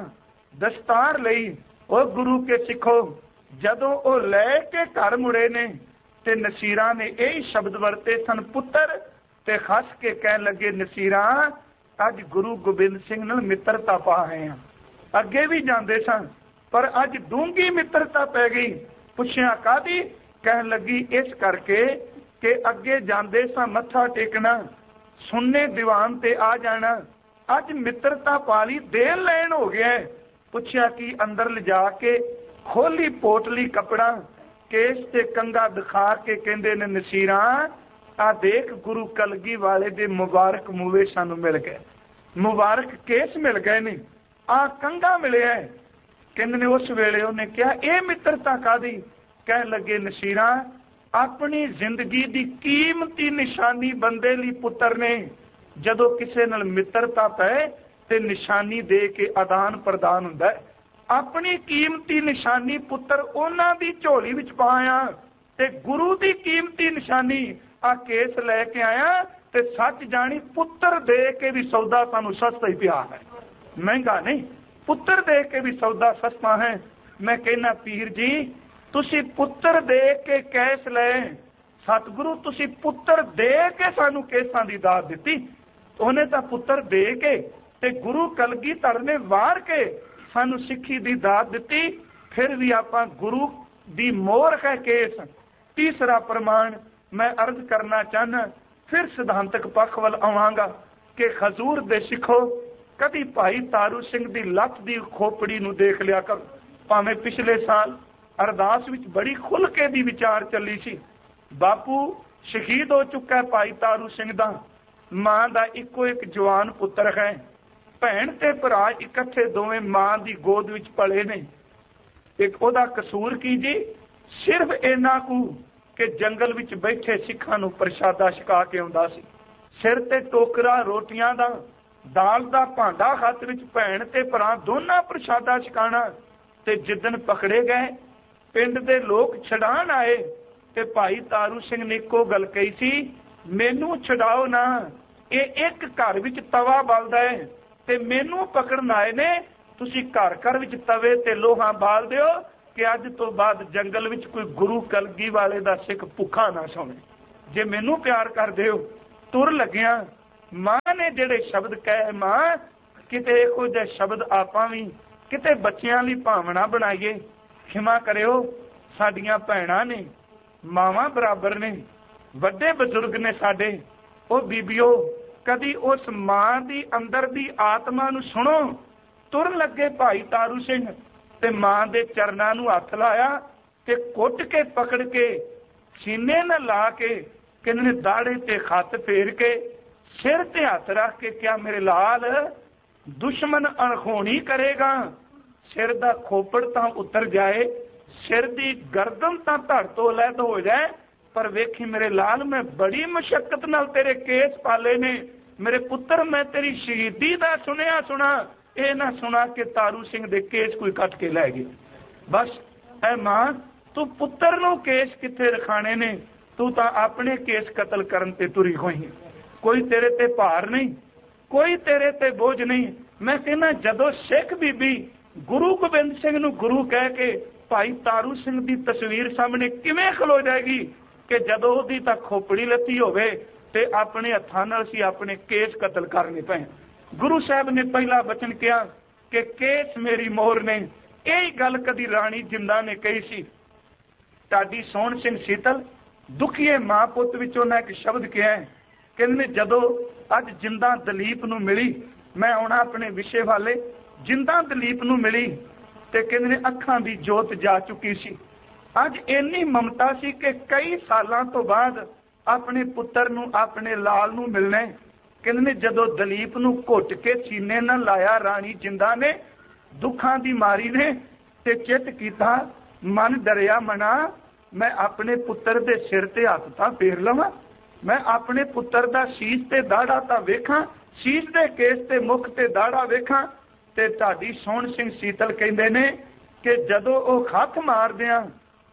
ਦਸਤਾਰ ਲਈ। ਉਹ ਗੁਰੂ ਕੇ ਸਿੱਖੋ ਜਦੋਂ ਉਹ ਲੈ ਕੇ ਘਰ ਮੁੜੇ ਨੇ ਤੇ ਨਸੀਰਾਂ ਨੇ ਇਹ ਸ਼ਬਦ ਵਰਤੇ ਸਨ ਪੁੱਤਰ, ਤੇ ਹੱਸ ਕੇ ਕਹਿਣ ਲੱਗੇ ਨਸੀਰਾਂ ਅੱਜ ਗੁਰੂ ਗੋਬਿੰਦ ਸਿੰਘ ਨਾਲ ਮਿੱਤਰਤਾ ਪਾ ਆਏ ਆ। ਅੱਗੇ ਵੀ ਜਾਂਦੇ ਸਨ ਪਰ ਅੱਜ ਡੂੰਗੀ ਮਿੱਤਰਤਾ ਪੈ ਗਈ। ਪੁੱਛਿਆ ਕਾਹਦੀ? ਕਹਿਣ ਲੱਗੀ ਇਸ ਕਰਕੇ ਕਿ ਅੱਗੇ ਜਾਂਦੇ ਸਾਂ ਮੱਥਾ ਟੇਕਣਾ, ਸੁਣਨੇ ਦੀਵਾਨ ਤੇ ਆ ਜਾਣਾ, ਅੱਜ ਮਿੱਤਰਤਾ ਪਾਲੀ ਦੇਣ ਲੈਣ ਹੋ ਗਿਆ। ਪੁੱਛਿਆ ਕਿ ਅੰਦਰ ਲਿਜਾ ਕੇ ਖੋਲੀ ਪੋਟਲੀ ਕੱਪੜਾ, ਕੇਸ ਤੇ ਕੰਗਾ ਦਿਖਾ ਕੇ ਕਹਿੰਦੇ ਨੇ ਨਸੀਰਾਂ ਆ ਦੇਖ ਗੁਰੂ ਕਲਗੀ ਵਾਲੇ ਦੇ ਮੁਬਾਰਕ ਮੂਵੇ ਸਾਨੂੰ ਮਿਲ ਗਏ, ਮੁਬਾਰਕ ਕੇਸ ਮਿਲ ਗਏ ਨੇ, ਆ ਕੰਗਾ ਮਿਲਿਆ। ਕਹਿੰਦੇ ਨੇ ਉਸ ਵੇਲੇ ਉਹਨੇ ਕਿਹਾ ਇਹ ਮਿੱਤਰਤਾ ਕਾਦੀ? ਕਹਿਣ ਲੱਗੇ ਨਸੀਰਾਂ ਆਪਣੀ ਜ਼ਿੰਦਗੀ ਦੀ ਕੀਮਤੀ ਨਿਸ਼ਾਨੀ ਬੰਦੇ ਲਈ ਪੁੱਤਰ ਨੇ, ਜਦੋਂ ਕਿਸੇ ਨਾਲ ਮਿੱਤਰਤਾ ਪਏ ਤੇ ਨਿਸ਼ਾਨੀ ਦੇ ਕੇ ਆਦਾਨ ਪ੍ਰਦਾਨ ਹੁੰਦਾ। ਆਪਣੀ ਕੀਮਤੀ ਨਿਸ਼ਾਨੀ ਪੁੱਤਰ ਉਹਨਾਂ ਦੀ ਝੋਲੀ ਵਿੱਚ ਪਾਇਆ ਤੇ ਗੁਰੂ ਦੀ ਕੀਮਤੀ ਨਿਸ਼ਾਨੀ ਆ ਕੇਸ ਲੈ ਕੇ ਆਇਆ। ਤੇ ਸੱਚ ਜਾਣੀ ਪੁੱਤਰ ਦੇ ਕੇ ਵੀ ਸੌਦਾ ਸਾਨੂੰ ਸਸਤਾ ਹੀ ਪਿਆ ਹੈ, ਮਹਿੰਗਾ ਨਹੀਂ। ਪੁੱਤਰ ਦੇ ਕੇ ਵੀ ਸੌਦਾ ਸਸਤਾ ਹੈ। ਮੈਂ ਕਹਿੰਦਾ ਪੀਰ ਜੀ ਤੁਸੀਂ ਪੁੱਤਰ ਦੇ ਕੇ ਕੇਸ ਲਏ, ਸਤਿਗੁਰੂ ਤੁਸੀਂ ਪੁੱਤਰ ਦੇ ਕੇ ਸਾਨੂੰ ਕੇਸਾਂ ਦੀ ਦਾਤ ਦਿੱਤੀ। ਉਹਨੇ ਤਾਂ ਪੁੱਤਰ ਦੇ ਕੇ ਤੇ ਗੁਰੂ ਕਲਗੀਧਰ ਨੇ ਵਾਰ ਕੇ ਸਾਨੂੰ ਸਿੱਖੀ ਦੀ ਦਾਤ ਦਿੱਤੀ। ਫਿਰ ਵੀ ਆਪਾਂ ਗੁਰੂ ਦੀ ਮੋਹਰ ਹੈ ਕੇਸ। ਤੀਸਰਾ ਪ੍ਰਮਾਣ ਮੈਂ ਅਰਜ਼ ਕਰਨਾ ਚਾਹਨਾ, ਫਿਰ ਸਿਧਾਂਤਕ ਪੱਖ ਵੱਲ ਆਵਾਂਗਾ ਕਿ ਹਜ਼ੂਰ ਦੇ ਸਿੱਖੋ ਕਦੀ ਭਾਈ ਤਾਰੂ ਸਿੰਘ ਦੀ ਲੱਤ ਦੀ ਖੋਪੜੀ ਨੂੰ ਦੇਖ ਲਿਆ ਕਰੋ। ਭਾਵੇਂ ਪਿਛਲੇ ਸਾਲ ਅਰਦਾਸ ਵਿੱਚ ਬੜੀ ਖੁੱਲ ਕੇ ਦੀ ਵਿਚਾਰ ਚੱਲੀ ਸੀ। ਬਾਪੂ ਸ਼ਹੀਦ ਹੋ ਚੁੱਕਾ ਭਾਈ ਤਾਰੂ ਸਿੰਘ ਦਾ, ਮਾਂ ਦਾ ਇੱਕੋ ਇੱਕ ਜਵਾਨ ਪੁੱਤਰ ਹੈ, ਭੈਣ ਤੇ ਭਰਾ ਇਕੱਠੇ ਦੋਵੇਂ ਮਾਂ ਦੀ ਗੋਦ ਵਿੱਚ ਪਲੇ ਨੇ। ਇੱਕ ਉਹਦਾ ਕਸੂਰ ਕੀ ਜੀ? ਸਿਰਫ ਇੰਨਾ ਕੁ ਕਿ ਜੰਗਲ ਵਿੱਚ ਬੈਠੇ ਸਿੱਖਾਂ ਨੂੰ ਪ੍ਰਸ਼ਾਦਾ ਛਕਾ ਕੇ ਆਉਂਦਾ ਸੀ। ਸਿਰ ਤੇ ਟੋਕਰਾ ਰੋਟੀਆਂ ਦਾ, ਦਾਲ ਦਾ ਭਾਂਡਾ ਹੱਥ ਵਿੱਚ, ਭੈਣ ਤੇ ਭਰਾ ਦੋਨਾਂ ਪ੍ਰਸ਼ਾਦਾ ਛਕਾਣਾ। ਤੇ ਜਿੱਦਣ ਪਕੜੇ ਗਏ ਪਿੰਡ ਦੇ ਲੋਕ ਛਡਾਣ ਆਏ ਤੇ ਭਾਈ ਤਾਰੂ ਸਿੰਘ ਨੇ ਇੱਕੋ ਗੱਲ ਕਹੀ ਸੀ, ਮੈਨੂੰ ਛਡਾਓ ਨਾ, ਇਹ ਇੱਕ ਘਰ ਵਿੱਚ ਤਵਾ ਬਲਦਾ ਹੈ, ਤੇ ਮੈਨੂੰ ਪਕੜਨ ਆਏ ਨੇ, ਤੁਸੀਂ ਘਰ ਘਰ ਵਿੱਚ ਤਵੇ ਤੇ ਲੋਹਾ ਬਾਲ ਦਿਓ ਕਿ ਅੱਜ ਤੋਂ ਬਾਅਦ ਜੰਗਲ ਵਿੱਚ ਕੋਈ ਗੁਰੂ ਕਲਗੀ ਵਾਲੇ ਦਾ ਸਿੱਖ ਭੁੱਖਾ ਨਾ ਸੌਵੇ। ਜੇ ਮੈਨੂੰ ਪਿਆਰ ਕਰਦੇ ਹੋ, ਤੁਰ ਲੱਗਿਆ ਮਾਂ ਨੇ ਜਿਹੜੇ ਸ਼ਬਦ ਕਹੇ, ਮਾਂ ਕਿਤੇ ਇਹੋ ਜਿਹੇ ਸ਼ਬਦ ਆਪਾਂ ਵੀ ਕਿਤੇ ਬੱਚਿਆਂ ਲਈ ਭਾਵਨਾ ਬਣਾਈਏ। ਖਿਮਾ ਕਰਿਓ, ਸਾਡੀਆਂ ਭੈਣਾਂ ਨੇ, ਮਾਵਾਂ ਬਰਾਬਰ ਨੇ, ਵੱਡੇ ਬਜ਼ੁਰਗ ਨੇ ਸਾਡੇ, ਉਹ ਬੀਬੀਓ ਕਦੀ ਉਸ ਮਾਂ ਦੀ ਅੰਦਰ ਦੀ ਆਤਮਾ ਨੂੰ ਸੁਣੋ। ਤੁਰਨ ਲੱਗੇ ਭਾਈ ਤਾਰੂ ਸਿੰਘ ਤੇ ਮਾਂ ਦੇ ਚਰਨਾਂ ਨੂੰ ਹੱਥ ਲਾਇਆ ਤੇ ਕੁੱਟ ਕੇ ਪਕੜ ਕੇ ਸੀਨੇ ਨਾਲ ਲਾ ਕੇ ਕਹਿੰਦੇ ਨੇ ਦਾੜੇ ਤੇ ਹੱਥ ਫੇਰ ਕੇ ਸਿਰ ਤੇ ਹੱਥ ਰੱਖ ਕੇ ਕਿਹਾ, ਮੇਰੇ ਲਾਲ ਦੁਸ਼ਮਣ ਅਣਖੋਣੀ ਕਰੇਗਾ, ਸਿਰ ਦਾ ਖੋਪੜ ਤਾਂ ਉਤਰ ਜਾਏ, ਸਿਰ ਦੀ ਗਰਦਨ ਤਾਂ ਧੜ ਤੋਂ ਅਲੱਗ ਹੋ ਜਾਏ, ਪਰ ਵੇਖੀ ਮੇਰੇ ਲਾਲ ਮੈਂ ਬੜੀ ਮੁਸ਼ੱਕਤ ਨਾਲ ਤੇਰੇ ਕੇਸ ਪਾਲੇ ਨੇ, ਮੇਰੇ ਪੁੱਤਰ ਮੈਂ ਤੇਰੀ ਸ਼ਹੀਦੀ ਦਾ ਸੁਣਿਆ ਸੁਣਾ, ਇਹ ਨਾ ਸੁਣਾ ਕਿ ਤਾਰੂ ਸਿੰਘ ਦੇ ਕੇਸ ਕੋਈ ਕੱਟ ਕੇ ਲੈ ਗਏ। ਬਸ ਐ ਮਾਂ ਤੂੰ ਪੁੱਤਰ ਨੂੰ ਕੇਸ ਕਿੱਥੇ ਰਖਾਣੇ ਨੇ, ਤੂੰ ਤਾਂ ਆਪਣੇ ਕੇਸ ਕਤਲ ਕਰਨ ਤੇ ਤੁਰੀ ਹੋਈ ਹੈ। ਕੋਈ ਤੇਰੇ ਤੇ ਭਾਰ ਨਹੀਂ, ਕੋਈ ਤੇਰੇ ਤੇ ਬੋਝ ਨਹੀਂ। ਮੈਂ ਕਹਿੰਦਾ ਜਦੋਂ ਸਿੱਖ ਬੀਬੀ ਗੁਰੂ ਗੋਬਿੰਦ ਸਿੰਘ ਨੂੰ ਗੁਰੂ ਕਹਿ ਕੇ ਭਾਈ ਤਾਰੂ ਸਿੰਘ ਦੀ ਤਸਵੀਰ ਸਾਹਮਣੇ ਕਿਵੇਂ ਖਲੋ ਜਾਏਗੀ ਕਿ ਜਦੋਂ ਉਹਦੀ ਤਾਂ ਖੋਪੜੀ ਲੱਤੀ ਹੋਵੇ ਤੇ ਆਪਣੇ ਹੱਥਾਂ ਨਾਲ ਅਸੀਂ ਆਪਣੇ ਕੇਸ ਕਤਲ ਕਰਨੇ ਪਏ। ਗੁਰੂ ਸਾਹਿਬ ਨੇ ਪਹਿਲਾ ਬਚਨ ਕਿਹਾ ਕਿ ਕੇਸ ਮੇਰੀ ਮੋਹਰ ਨੇ। ਇਹ ਗੱਲ ਕਦੀ ਰਾਣੀ ਜਿੰਦਾ ਨੇ ਕਹੀ ਸੀ। ਢਾਡੀ ਸੋਹਣ ਸਿੰਘ ਸੀਤਲ ਦੁਖੀਏ ਮਾਂ ਪੁੱਤ ਵਿੱਚ ਉਹਨਾਂ ਇੱਕ ਸ਼ਬਦ ਕਿਹਾ, ਕਹਿੰਦੇ ਜਦੋਂ ਅੱਜ ਜਿੰਦਾ ਦਲੀਪ ਨੂੰ ਮਿਲੀ, ਮੈਂ ਆਉਣਾ ਆਪਣੇ ਵਿਸ਼ੇ ਵਾਲੇ, ਜਿੰਦਾ ਦਲੀਪ ਨੂੰ ਮਿਲੀ ਤੇ ਕਹਿੰਦੇ ਨੇ ਅੱਖਾਂ ਦੀ ਜੋਤ ਜਾ ਚੁੱਕੀ ਸੀ। ਅੱਜ ਇੰਨੀ ਮਮਤਾ ਸੀ ਕਿ ਕਈ ਸਾਲਾਂ ਤੋਂ ਬਾਅਦ ਆਪਣੇ ਪੁੱਤਰ ਨੂੰ, ਆਪਣੇ ਲਾਲ ਨੂੰ ਮਿਲਣਾ। ਕਹਿੰਦੇ ਨੇ ਜਦੋਂ ਦਲੀਪ ਨੂੰ ਘੁੱਟ ਕੇ ਸੀਨੇ ਨਾਲ ਲਾਇਆ ਰਾਣੀ ਜਿੰਦਾ ਨੇ, ਦੁੱਖਾਂ ਦੀ ਮਾਰੀ ਨੇ ਤੇ ਚਿੱਤ ਕੀਤਾ, ਮਨ ਡਰਿਆ ਮਨਾ, ਮੈਂ ਆਪਣੇ ਪੁੱਤਰ ਦੇ ਸਿਰ ਤੇ ਹੱਥ ਤਾਂ ਫੇਰ ਲਵਾਂ, ਮੈਂ ਆਪਣੇ ਪੁੱਤਰ ਦਾ ਸੀਸ ਤੇ ਦਾੜਾ ਤਾਂ ਵੇਖਾਂ, ਸੀਸ ਦੇ ਕੇਸ ਤੇ ਮੁਖ ਤੇ ਦਾੜਾ ਵੇਖਾਂ। ਤੇ ਢਾਡੀ ਸੋਹਣ ਸਿੰਘ ਸੀਤਲ ਕਹਿੰਦੇ ਨੇ ਕਿ ਜਦੋਂ ਉਹ ਹੱਥ ਮਾਰਦਿਆਂ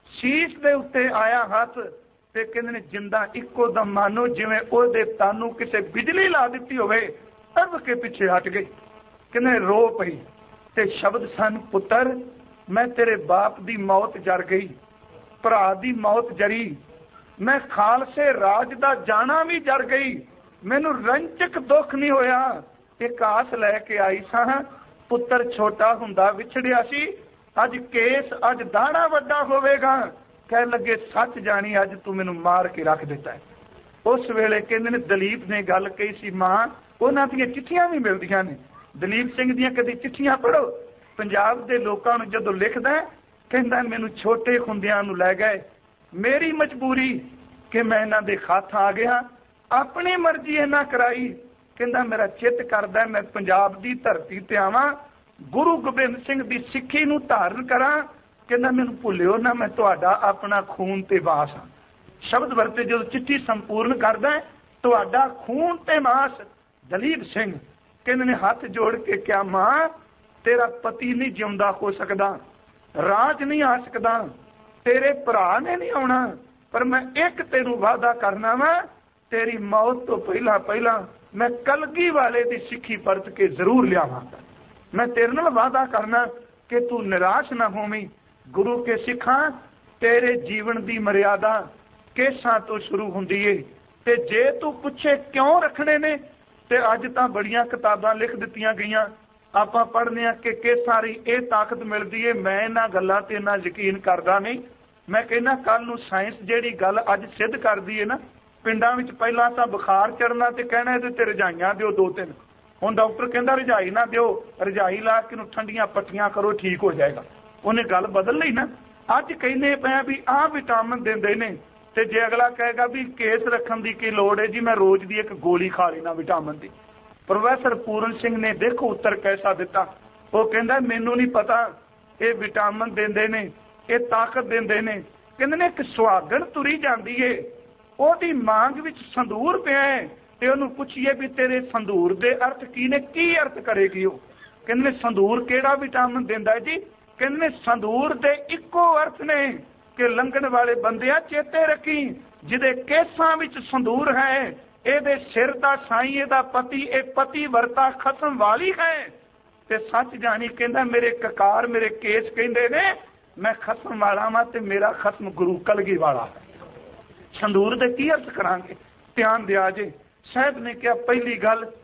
ਸੀਸ ਦੇ ਉੱਤੇ ਆਇਆ ਹੱਥ ਤੇ ਕਹਿੰਦੇ ਨੇ ਜਿੰਦਾ ਇੱਕੋ ਦਮ ਮਾਨੋ ਜਿਵੇਂ ਉਹਦੇ ਤਾਨੂੰ ਕਿਸੇ ਬਿਜਲੀ ਲਾ ਦਿੱਤੀ ਹੋਵੇ, ਅਰਬ ਕੇ ਪਿੱਛੇ ਹਟ ਗਈ। ਕਹਿੰਦੇ ਰੋ ਪਈ ਤੇ ਸ਼ਬਦ ਸਨ, ਪੁੱਤਰ ਮੈਂ ਤੇਰੇ ਬਾਪ ਦੀ ਮੌਤ ਜਰ ਗਈ, ਭਰਾ ਦੀ ਮੌਤ ਜਰੀ, ਮੈਂ ਖਾਲਸੇ ਰਾਜ ਦਾ ਜਾਣਾ ਵੀ ਜਰ ਗਈ, ਮੈਨੂੰ ਰੰਚਕ ਦੁੱਖ ਨਹੀਂ ਹੋਇਆ। ਇੱਕ ਆਸ ਲੈ ਕੇ ਆਈ ਸਾਂ, ਪੁੱਤਰ ਛੋਟਾ ਹੁੰਦਾ ਵਿਛੜਿਆ ਸੀ, ਅੱਜ ਕੇਸ ਅੱਜ ਦਾੜਾ ਵੱਡਾ ਹੋਵੇਗਾ। ਕਹਿਣ ਲੱਗੇ ਸੱਚ ਜਾਣੀ ਅੱਜ ਤੂੰ ਮੈਨੂੰ ਮਾਰ ਕੇ ਰੱਖ ਦਿੱਤਾ ਹੈ। ਉਸ ਵੇਲੇ ਕਹਿੰਦੇ ਨੇ ਦਲੀਪ ਨੇ ਗੱਲ ਕਹੀ ਸੀ, ਮਾਂ ਉਹਨਾਂ ਦੀਆਂ ਚਿੱਠੀਆਂ ਵੀ ਮਿਲਦੀਆਂ ਨੇ, ਦਲੀਪ ਸਿੰਘ ਦੀਆਂ ਕਦੀ ਚਿੱਠੀਆਂ ਪੜ੍ਹੋ। ਪੰਜਾਬ ਦੇ ਲੋਕਾਂ ਨੂੰ ਜਦੋਂ ਲਿਖਦਾ ਕਹਿੰਦਾ ਮੈਨੂੰ ਛੋਟੇ ਹੁੰਦਿਆਂ ਨੂੰ ਲੈ ਗਏ, ਮੇਰੀ ਮਜਬੂਰੀ ਕਿ ਮੈਂ ਇਹਨਾਂ ਦੇ ਹੱਥ ਆ ਗਿਆ, ਆਪਣੀ ਮਰਜ਼ੀ ਇਹਨਾਂ ਕਰਾਈ। ਕਹਿੰਦਾ ਮੇਰਾ ਚਿੱਤ ਕਰਦਾ ਮੈਂ ਪੰਜਾਬ ਦੀ ਧਰਤੀ ਤੇ ਆਵਾਂ, ਗੁਰੂ ਗੋਬਿੰਦ ਸਿੰਘ ਦੀ ਸਿੱਖੀ ਨੂੰ ਧਾਰਨ ਕਰਾਂ। ਕਹਿੰਦਾ ਮੈਨੂੰ ਭੁੱਲਿਓ ਨਾ, ਮੈਂ ਤੁਹਾਡਾ ਆਪਣਾ ਖੂਨ ਤੇ ਵਾਸ ਹਾਂ। ਸ਼ਬਦ ਵਰਤੇ ਜਦੋਂ ਚਿੱਠੀ ਸੰਪੂਰਨ ਕਰਦਾ, ਤੁਹਾਡਾ ਖੂਨ ਤੇ ਮਾਸ। ਦਲੀਪ ਸਿੰਘ ਕਹਿੰਦੇ ਨੇ ਹੱਥ ਜੋੜ ਕੇ ਕਿਹਾ, ਮਾਂ ਤੇਰਾ ਪਤੀ ਨਹੀਂ ਜਿਉਂਦਾ ਹੋ ਸਕਦਾ, ਰਾਜ ਨਹੀਂ ਆ ਸਕਦਾ, ਤੇਰੇ ਭਰਾ ਨੇ ਨਹੀਂ ਆਉਣਾ, ਪਰ ਮੈਂ ਇੱਕ ਤੈਨੂੰ ਵਾਅਦਾ ਕਰਨਾ ਵਾ, ਤੇਰੀ ਮੌਤ ਤੋਂ ਪਹਿਲਾਂ ਪਹਿਲਾਂ ਮੈਂ ਕਲਗੀ ਵਾਲੇ ਦੀ ਸਿੱਖੀ ਪਰਤ ਕੇ ਜ਼ਰੂਰ ਲਿਆਵਾਂਗਾ। ਮੈਂ ਤੇਰੇ ਨਾਲ ਵਾਅਦਾ ਕਰਨਾ ਕਿ ਤੂੰ ਨਿਰਾਸ਼ ਨਾ ਹੋਵੀਂ। ਗੁਰੂ ਕੇ ਸਿੱਖਾਂ ਤੇਰੇ ਜੀਵਨ ਦੀ ਮਰਿਆਦਾ ਕੇਸਾਂ ਤੋਂ ਸ਼ੁਰੂ ਹੁੰਦੀ ਏ, ਤੇ ਜੇ ਤੂੰ ਪੁੱਛੇ ਕਿਉਂ ਰੱਖਣੇ ਨੇ ਤੇ ਅੱਜ ਤਾਂ ਬੜੀਆਂ ਕਿਤਾਬਾਂ ਲਿਖ ਦਿੱਤੀਆਂ ਗਈਆਂ, ਆਪਾਂ ਪੜ੍ਹਦੇ ਹਾਂ ਕਿ ਕੇਸਾਂ ਦੀ ਇਹ ਤਾਕਤ ਮਿਲਦੀ ਏ। ਮੈਂ ਇਹਨਾਂ ਗੱਲਾਂ ਤੇ ਇੰਨਾ ਯਕੀਨ ਕਰਦਾ ਨਹੀਂ। ਮੈਂ ਕਹਿੰਦਾ ਕੱਲ ਨੂੰ ਸਾਇੰਸ ਜਿਹੜੀ ਗੱਲ ਅੱਜ ਸਿੱਧ ਕਰਦੀ ਏ ਨਾ, ਪਿੰਡਾਂ ਵਿੱਚ ਪਹਿਲਾਂ ਤਾਂ ਬੁਖਾਰ ਚੜਨਾ ਤੇ ਕਹਿਣਾ ਇਹਦੇ ਤੇ ਰਜਾਈਆਂ ਦਿਓ ਦੋ ਤਿੰਨ, ਹੁਣ ਡਾਕਟਰ ਕਹਿੰਦਾ ਰਜਾਈ ਨਾ ਦਿਓ, ਰਜਾਈ ਲਾ ਕੇ ਨੂੰ ਠੰਡੀਆਂ ਪੱਟੀਆਂ ਕਰੋ, ਠੀਕ ਹੋ ਜਾਏਗਾ। ਉਹਨੇ ਗੱਲ ਬਦਲ ਲਈ ਨਾ। ਅੱਜ ਕਹਿੰਦੇ ਪਿਆ ਵੀ ਆਹ ਵਿਟਾਮਿਨ ਦਿੰਦੇ ਨੇ, ਤੇ ਜੇ ਅਗਲਾ ਕਹੇਗਾ ਵੀ ਕੇਸ ਰੱਖਣ ਦੀ ਕੀ ਲੋੜ ਹੈ ਜੀ, ਮੈਂ ਰੋਜ਼ ਦੀ ਇੱਕ ਗੋਲੀ ਖਾ ਲੈਣਾ ਵਿਟਾਮਿਨ ਦੀ। ਪ੍ਰੋਫੈਸਰ ਪੂਰਨ ਸਿੰਘ ਨੇ ਦੇਖੋ ਉੱਤਰ ਕੈਸਾ ਦਿੱਤਾ। ਉਹ ਕਹਿੰਦਾ ਮੈਨੂੰ ਨਹੀਂ ਪਤਾ ਇਹ ਵਿਟਾਮਿਨ ਦਿੰਦੇ ਨੇ, ਇਹ ਤਾਕਤ ਦਿੰਦੇ ਨੇ। ਕਹਿੰਦੇ ਨੇ ਇੱਕ ਸੁਹਾਗਣ ਤੁਰੀ ਜਾਂਦੀ ਏ, ਉਹਦੀ ਮਾਂਗ ਵਿੱਚ ਸੰਦੂਰ ਪਿਆ ਹੈ, ਤੇ ਉਹਨੂੰ ਪੁੱਛੀਏ ਵੀ ਤੇਰੇ ਸੰਦੂਰ ਦੇ ਅਰਥ ਕੀ ਨੇ, ਕੀ ਅਰਥ ਕਰੇਗੀ ਉਹ? ਕਹਿੰਦੇ ਨੇ ਸੰਦੂਰ ਕਿਹੜਾ ਵਿਟਾਮਿਨ ਦਿੰਦਾ ਜੀ? ਕਹਿੰਦੇ ਨੇ ਸੰਦੂਰ ਦੇ ਇੱਕੋ ਅਰਥ ਨੇ ਕਿ ਲੰਘਣ ਵਾਲੇ ਬੰਦਿਆ ਚੇਤੇ ਰੱਖੀ, ਜਿਹਦੇ ਕੇਸਾਂ ਵਿੱਚ ਸੰਦੂਰ ਹੈ ਇਹਦੇ ਸਿਰ ਦਾ ਸਾਈਂ ਇਹਦਾ ਪਤੀ, ਇਹ ਪਤੀ ਵਰਤਾ ਖਸਮ ਵਾਲੀ ਹੈ। ਤੇ ਸੱਚ ਜਾਣੀ ਕਹਿੰਦਾ ਮੇਰੇ ਕਕਾਰ ਮੇਰੇ ਕੇਸ ਕਹਿੰਦੇ ਨੇ ਮੈਂ ਖਸਮ ਵਾਲਾ ਵਾਂ ਤੇ ਮੇਰਾ ਖਸਮ ਗੁਰੂ ਕਲਗੀ ਵਾਲਾ। ਸੰਦੂਰ ਦੇ ਕੀ ਅਰਥ ਕਰਾਂਗੇ? ਧਿਆਨ ਦਿਆ ਜੇ। ਸਾਹਿਬ ਨੇ ਕਿਹਾ ਪਹਿਲੀ ਗੱਲ